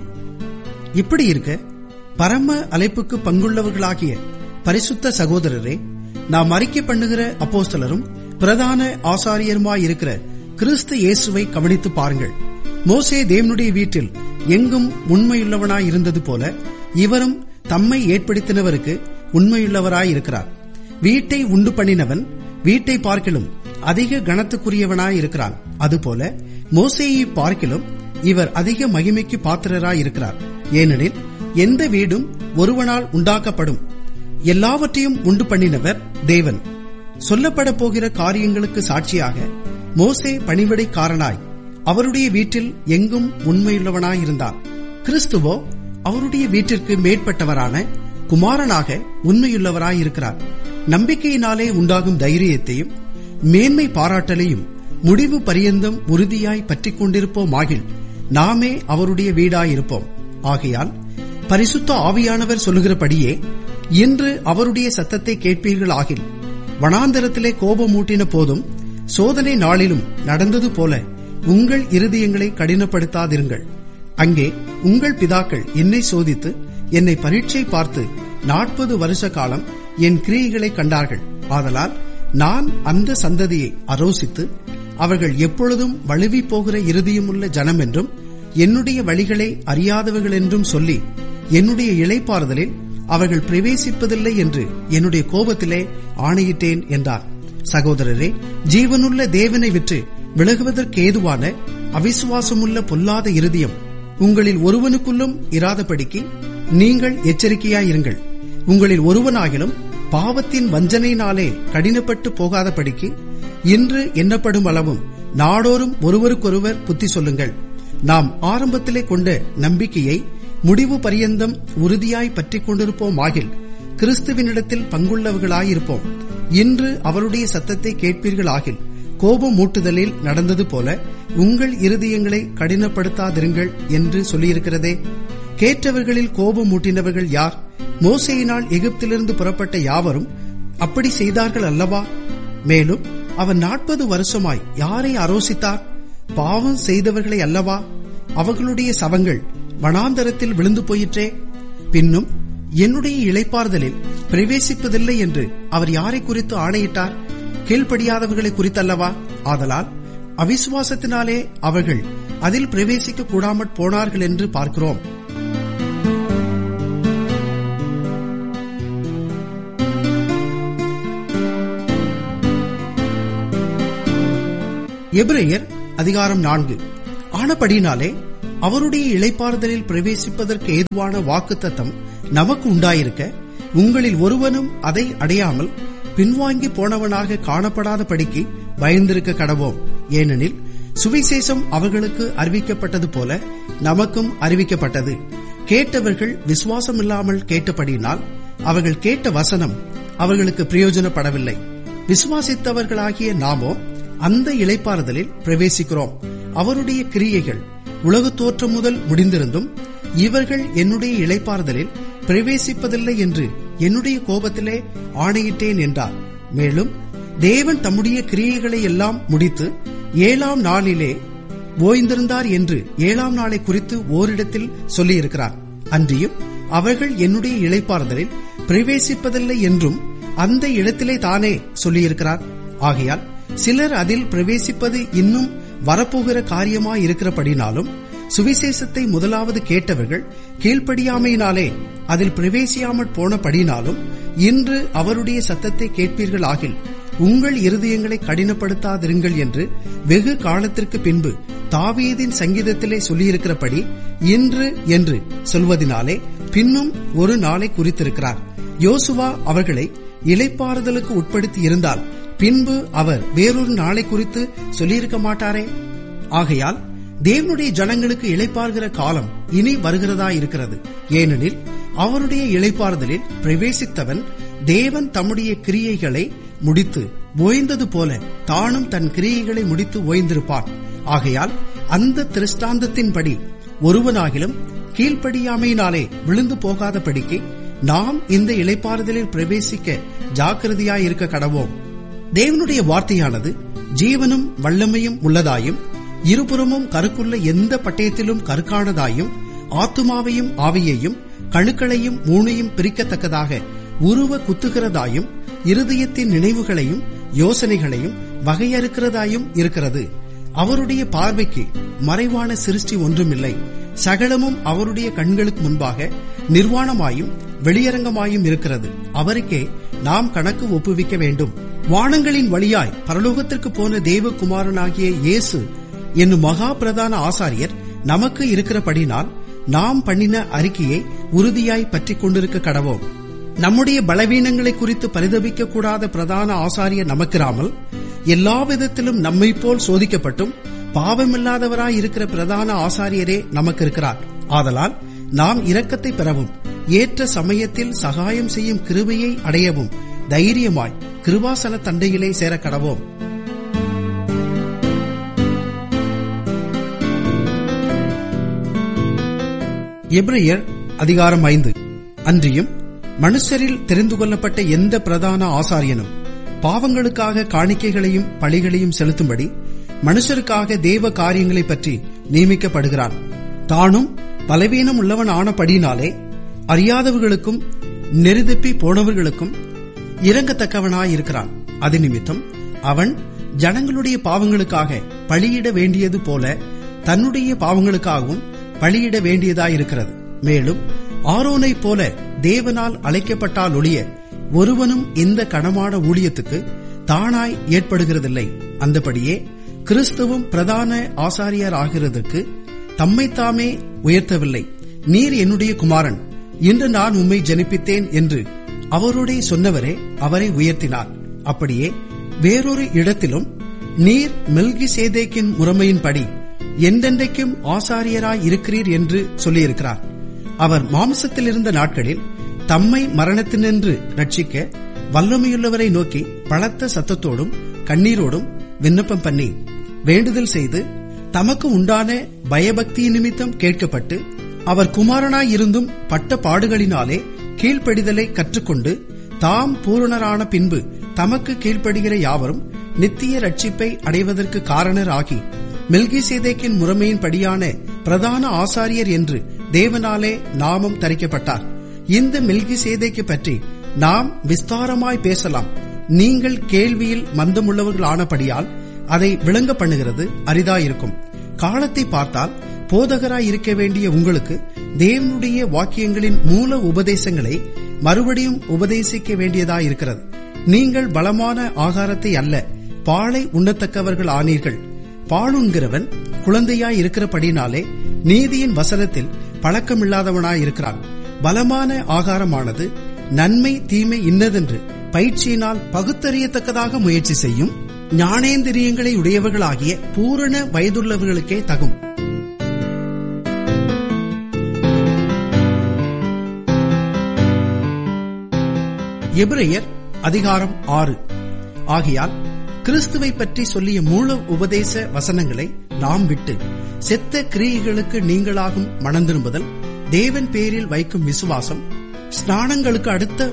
இப்படி இருக்க பரம அழைப்புக்கு பங்குள்ளவர்களாகிய பரிசுத்த சகோதரரே, நாம் அறிக்கை பண்ணுகிற அப்போஸ்தலரும் பிரதான ஆசாரியருமாயிருக்கிற கிறிஸ்து இயேசுவை கவனித்து பாருங்கள். மோசே தேவனுடைய வீட்டில் எங்கும் உண்மையுள்ளவனாயிருந்தது போல இவரும் தம்மை ஏற்படுத்தினவருக்கு உண்மையுள்ளவராயிருக்கிறார். வீட்டை உண்டு பண்ணினவன் வீட்டை பார்க்கிலும் அதிக கனத்துக்குரியவனாயிருக்கிறான். அதுபோல மோசேயை பார்க்கிலும் இவர் அதிக மகிமைக்கு பாத்திரராயிருக்கிறார். ஏனெனில் எந்த வீடும் ஒருவனால் உண்டாக்கப்படும். எல்லாவற்றையும் உண்டு பண்ணினவர் தேவன். சொல்லப்பட போகிற காரியங்களுக்கு சாட்சியாக மோசே பணிவிடைக்காரனாய் அவருடைய வீட்டில் எங்கும் உண்மையுள்ளவனாயிருந்தார். கிறிஸ்துவோ அவருடைய வீட்டிற்கு மேற்பட்டவரான குமாரனாக உண்மையுள்ளவராயிருக்கிறார். நம்பிக்கையினாலே உண்டாகும் தைரியத்தையும் மேன்மை பாராட்டலையும் முடிவு பரியந்தம் உறுதியாய் பற்றி கொண்டிருப்போம் ஆகில் நாமே அவருடைய வீடாயிருப்போம். ஆகையால் பரிசுத்த ஆவியானவர் சொல்லுகிறபடியே இன்று அவருடைய சத்தத்தை கேட்பீர்கள் ஆகில், வனாந்தரத்திலே கோபமூட்டின போதும் சோதனை நாளிலும் நடந்தது போல உங்கள் இருதயங்களை கடினப்படுத்தாதிருங்கள். அங்கே உங்கள் பிதாக்கள் என்னை சோதித்து என்னை பரீட்சை பார்த்து நாற்பது வருஷ காலம் என் கிரியைகளை கண்டார்கள். ஆதலால் நான் அந்த சந்ததியை அரோசித்து அவர்கள் எப்பொழுதும் வழுவி போகிற இருதயமுள்ள ஜனம் என்றும் என்னுடைய வழிகளை அறியாதவர்கள் என்றும் சொல்லி என்னுடைய இளைப்பாறுதலில் அவர்கள் பிரவேசிப்பதில்லை என்று என்னுடைய கோபத்திலே ஆணையிட்டேன் என்றார். சகோதரரே, ஜீவனுள்ள தேவனை விட்டு விலகுவதற்கேதுவான அவிசுவாசமுள்ள பொல்லாத இருதயம் உங்களில் ஒருவனுக்குள்ளும் இராதபடிக்கு நீங்கள் எச்சரிக்கையாயிருங்கள். உங்களில் ஒருவனாகிலும் பாவத்தின் வஞ்சனையினாலே கடினப்பட்டு போகாதபடிக்கு இன்று எண்ணப்படும் அளவும் நாடோறும் ஒருவருக்கொருவர் புத்தி சொல்லுங்கள். நாம் ஆரம்பத்திலே கொண்ட நம்பிக்கையை முடிவு பரியந்தம் உறுதியாய் பற்றிக் கொண்டிருப்போம் ஆகில் கிறிஸ்துவினிடத்தில் பங்குள்ளவர்களாயிருப்போம். இன்று அவருடைய சத்தத்தை கேட்பீர்கள் ஆகில் கோபம் மூட்டுதலில் நடந்தது போல உங்கள் இருதயங்களை கடினப்படுத்தாதிருங்கள் என்று சொல்லியிருக்கிறதே. கேட்டவர்களில் கோபம் மூட்டினவர்கள் யார்? மோசேயினால் எகிப்திலிருந்து புறப்பட்ட யாவரும் அப்படி செய்தார்கள் அல்லவா? மேலும் அவன் நாற்பது வருஷமாய் யாரை அரோசித்தார்? பாவம் செய்தவர்களை அல்லவா? அவர்களுடைய சவங்கள் வனாந்தரத்தில் விழுந்து போயிற்றே. பின்னும் என்னுடைய இளைப்பாறுதலில் பிரவேசிப்பதில்லை என்று அவர் யாரை குறித்து ஆணையிட்டார்? கீழ்ப்படியாதவர்களை குறித்தல்லவா? ஆதலால் அவிசுவாசத்தினாலே அவர்கள் அதில் பிரவேசிக்க கூடாமற் போனார்கள் என்று பார்க்கிறோம். எபிரேயர் அதிகாரம் நான்கு. ஆனபடினாலே அவருடைய இளைப்பாறுதலில் பிரவேசிப்பதற்கு ஏதுவான வாக்குத்தத்தம் நமக்கு உண்டாயிருக்க, உங்களில் ஒருவனும் அதை அடையாமல் பின்வாங்கி போனவனாக காணப்படாதபடிக்கு பயந்திருக்க கடவோம். ஏனெனில் சுவிசேஷம் அவர்களுக்கு அறிவிக்கப்பட்டது போல நமக்கும் அறிவிக்கப்பட்டது. கேட்டவர்கள் விசுவாசமில்லாமல் கேட்டபடியினால் அவர்கள் கேட்ட வசனம் அவர்களுக்கு பிரயோஜனப்படவில்லை. விசுவாசித்தவர்களாகிய நாமோ அந்த இளைப்பாறுதலில் பிரவேசிக்கிறோம். அவருடைய கிரியைகள் உலக தோற்றம் முதல் முடிந்திருந்தும் இவர்கள் என்னுடைய இளைப்பாறுதலில் பிரவேசிப்பதில்லை என்று என்னுடைய கோபத்திலே ஆணையிட்டேன் என்றார். மேலும் தேவன் தம்முடைய கிரியைகளை எல்லாம் முடித்து ஏழாம் நாளிலே ஓய்ந்திருந்தார் என்று ஏழாம் நாளை குறித்து ஓரிடத்தில் சொல்லியிருக்கிறார். அன்றியும் அவர்கள் என்னுடைய இளைப்பாறுதலில் பிரவேசிப்பதில்லை என்றும் அந்த இடத்திலே தானே சொல்லியிருக்கிறார். ஆகையால் சிலர் அதில் பிரவேசிப்பது இன்னும் வரப்போகிற காரியமாயிருக்கிறபடினாலும், சுவிசேஷத்தை முதலாவது கேட்டவர்கள் கீழ்ப்படியாமையினாலே அதில் பிரவேசியாமற் போனபடினாலும், இன்று அவருடைய சத்தத்தை கேட்பீர்கள் ஆகில் உங்கள் இருதயங்களை கடினப்படுத்தாதிருங்கள் என்று வெகு காலத்திற்கு பின்பு தாவீதின் சங்கீதத்திலே சொல்லியிருக்கிறபடி இன்று என்று சொல்வதனாலே பின்னும் ஒரு நாளை குறித்திருக்கிறார். யோசுவா அவர்களை இளைப்பாறுதலுக்கு உட்படுத்தி இருந்தால் பின்பு அவர் வேறொரு நாளை குறித்து சொல்லியிருக்க மாட்டாரே. ஆகையால் தேவனுடைய ஜனங்களுக்கு இளைப்பாறுகிற காலம் இனி வருகிறதா இருக்கிறது. ஏனெனில் அவருடைய இளைப்பாறுதலில் பிரவேசித்தவன் தேவன் தம்முடைய கிரியைகளை முடித்து ஓய்ந்தது போல தானும் தன் கிரியைகளை முடித்து ஓய்ந்திருப்பான். ஆகையால் அந்த திருஷ்டாந்தத்தின்படி ஒருவனாகிலும் கீழ்ப்படியாமையினாலே விழுந்து போகாதபடிக்கு நாம் இந்த இளைப்பாறுதலில் பிரவேசிக்க ஜாக்கிரதையாயிருக்க கடவோம். தேவனுடைய வார்த்தையானது ஜீவனும் வல்லமையும் உள்ளதாயும் இருபுறமும் கருக்குள்ள எந்த பட்டயத்திலும் கருக்கானதாயும் ஆத்துமாவையும் ஆவியையும் கணுக்களையும் மூனையும் பிரிக்கத்தக்கதாக உருவ குத்துகிறதாயும் இருதயத்தின் நினைவுகளையும் யோசனைகளையும் வகையறுக்கிறதாயும் இருக்கிறது. அவருடைய பார்வைக்கு மறைவான சிருஷ்டி ஒன்றுமில்லை. சகலமும் அவருடைய கண்களுக்கு முன்பாக நிர்வாணமாயும் வெளியரங்கமாயும் இருக்கிறது. அவருக்கே நாம் கணக்கு ஒப்புவிக்க வேண்டும். வானங்களின் வழியாய் பரலோகத்திற்கு போன தேவகுமாரனாகிய இயேசு என்னும் மகா பிரதான ஆசாரியர் நமக்கு இருக்கிறபடினால் நாம் பண்ணின அறிக்கையை உறுதியாய் பற்றிக் கொண்டிருக்க கடவோம். நம்முடைய பலவீனங்களை குறித்து பரிதபிக்க கூடாத பிரதான ஆசாரியர் நமக்கிராமல் எல்லா விதத்திலும் நம்மை போல் சோதிக்கப்பட்டும் பாவமில்லாதவராய் இருக்கிற பிரதான ஆசாரியரே நமக்கு இருக்கிறார். ஆதலால் நாம் இரக்கத்தை பெறவும் ஏற்ற சமயத்தில் சகாயம் செய்யும் கிருபையை அடையவும் தைரியமாய் கிருபாசன தண்டையிலே சேர கடவோம். எபிரேயர் அதிகாரம் ஐந்து. அன்றியும் மனுஷரில் தெரிந்து கொள்ளப்பட்ட எந்த பிரதான ஆசாரியனும் பாவங்களுக்காக காணிக்கைகளையும் பலிகளையும் செலுத்தும்படி மனுஷருக்காக தேவ காரியங்களை பற்றி நியமிக்கப்படுகிறான். தானும் பலவீனம் உள்ளவன் ஆனபடினாலே அறியாதவர்களுக்கும் நெருதப்பி போனவர்களுக்கும் இரங்கத்தக்கவனாயிருக்கிறான். அது நிமித்தம் அவன் ஜனங்களுடைய பாவங்களுக்காக பலியிட வேண்டியது போல தன்னுடைய பாவங்களுக்காகவும் பலியிட வேண்டியதாயிருக்கிறது. மேலும் ஆரோனை போல தேவனால் அழைக்கப்பட்டால் ஒழிய ஒருவனும் இந்த கனமான ஊழியத்துக்கு தானாய் ஏற்படுகிறதில்லை. அந்தபடியே கிறிஸ்துவும் பிரதான ஆசாரியர் ஆகிறதற்கு தம்மைத்தாமே உயர்த்தவில்லை. நீர் என்னுடைய குமாரன், இன்று நான் உம்மை ஜனிப்பித்தேன் என்று அவருடைய சொன்னவரே அவரை உயர்த்தினார். அப்படியே வேறொரு இடத்திலும் நீர் மெல்கிசேதேக்கின் முறைமையின்படி என்றென்றைக்கும் ஆசாரியராய் இருக்கிறீர் என்று சொல்லியிருக்கிறார். அவர் மாம்சத்தில் இருந்த நாட்களில் தம்மை மரணத்தினின்று ரட்சிக்க வல்லமையுள்ளவரை நோக்கி பலத்த சத்தத்தோடும் கண்ணீரோடும் விண்ணப்பம் பண்ணி வேண்டுதல் செய்து தமக்கு உண்டான பயபக்தி நிமித்தம் கேட்கப்பட்டு அவர் குமாரனாயிருந்தும் பட்ட பாடுகளினாலே கீழ்ப்படிதலை கற்றுக்கொண்டு தாம் பூரணரான பின்பு தமக்கு கீழ்ப்படுகிற யாவரும் நித்திய ரட்சிப்பை அடைவதற்கு காரணர் ஆகி மெல்கிசேதேக்கின் முறைமையின்படியான பிரதான ஆசாரியர் என்று தேவனாலே நாமம் தரிக்கப்பட்டார். இந்த மெல்கிசேதேக்கு பற்றி நாம் விஸ்தாரமாய் பேசலாம். நீங்கள் கேள்வியில் மந்தமுள்ளவர்கள் ஆனபடியால் அதை விளங்க பண்ணுகிறது அரிதாயிருக்கும். காலத்தை பார்த்தால் போதகராய் இருக்க வேண்டிய உங்களுக்கு தேவனுடைய வாக்கியங்களின் மூல உபதேசங்களை மறுபடியும் உபதேசிக்க வேண்டியதாயிருக்கிறது. நீங்கள் பலமான ஆகாரத்தை அல்ல பாலை உண்ணத்தக்கவர்கள் ஆனீர்கள். பாலுண்கிறவன் குழந்தையாய் இருக்கிறபடினாலே நீதியின் வசனத்தில் பழக்கமில்லாதவனாயிருக்கிறான். பலமான ஆகாரமானது நன்மை தீமை இன்னதென்று பயிற்சியினால் பகுத்தறியத்தக்கதாக முயற்சி செய்யும். ஞானேந்திரியங்களை உடையவர்களாகிய பூரண வயதுள்ளவர்களுக்கே தகும். எபிரெயர் அதிகாரம் ஆறு. ஆகையால் கிறிஸ்துவை பற்றி சொல்லிய மூல உபதேச வசனங்களை நாம் விட்டு செத்த கிரியைகளுக்கு நீங்களாகும் மனந்திரும்புதல், தேவன் பேரில் வைக்கும் விசுவாசம், ஸ்நானங்களுக்கு அடுத்த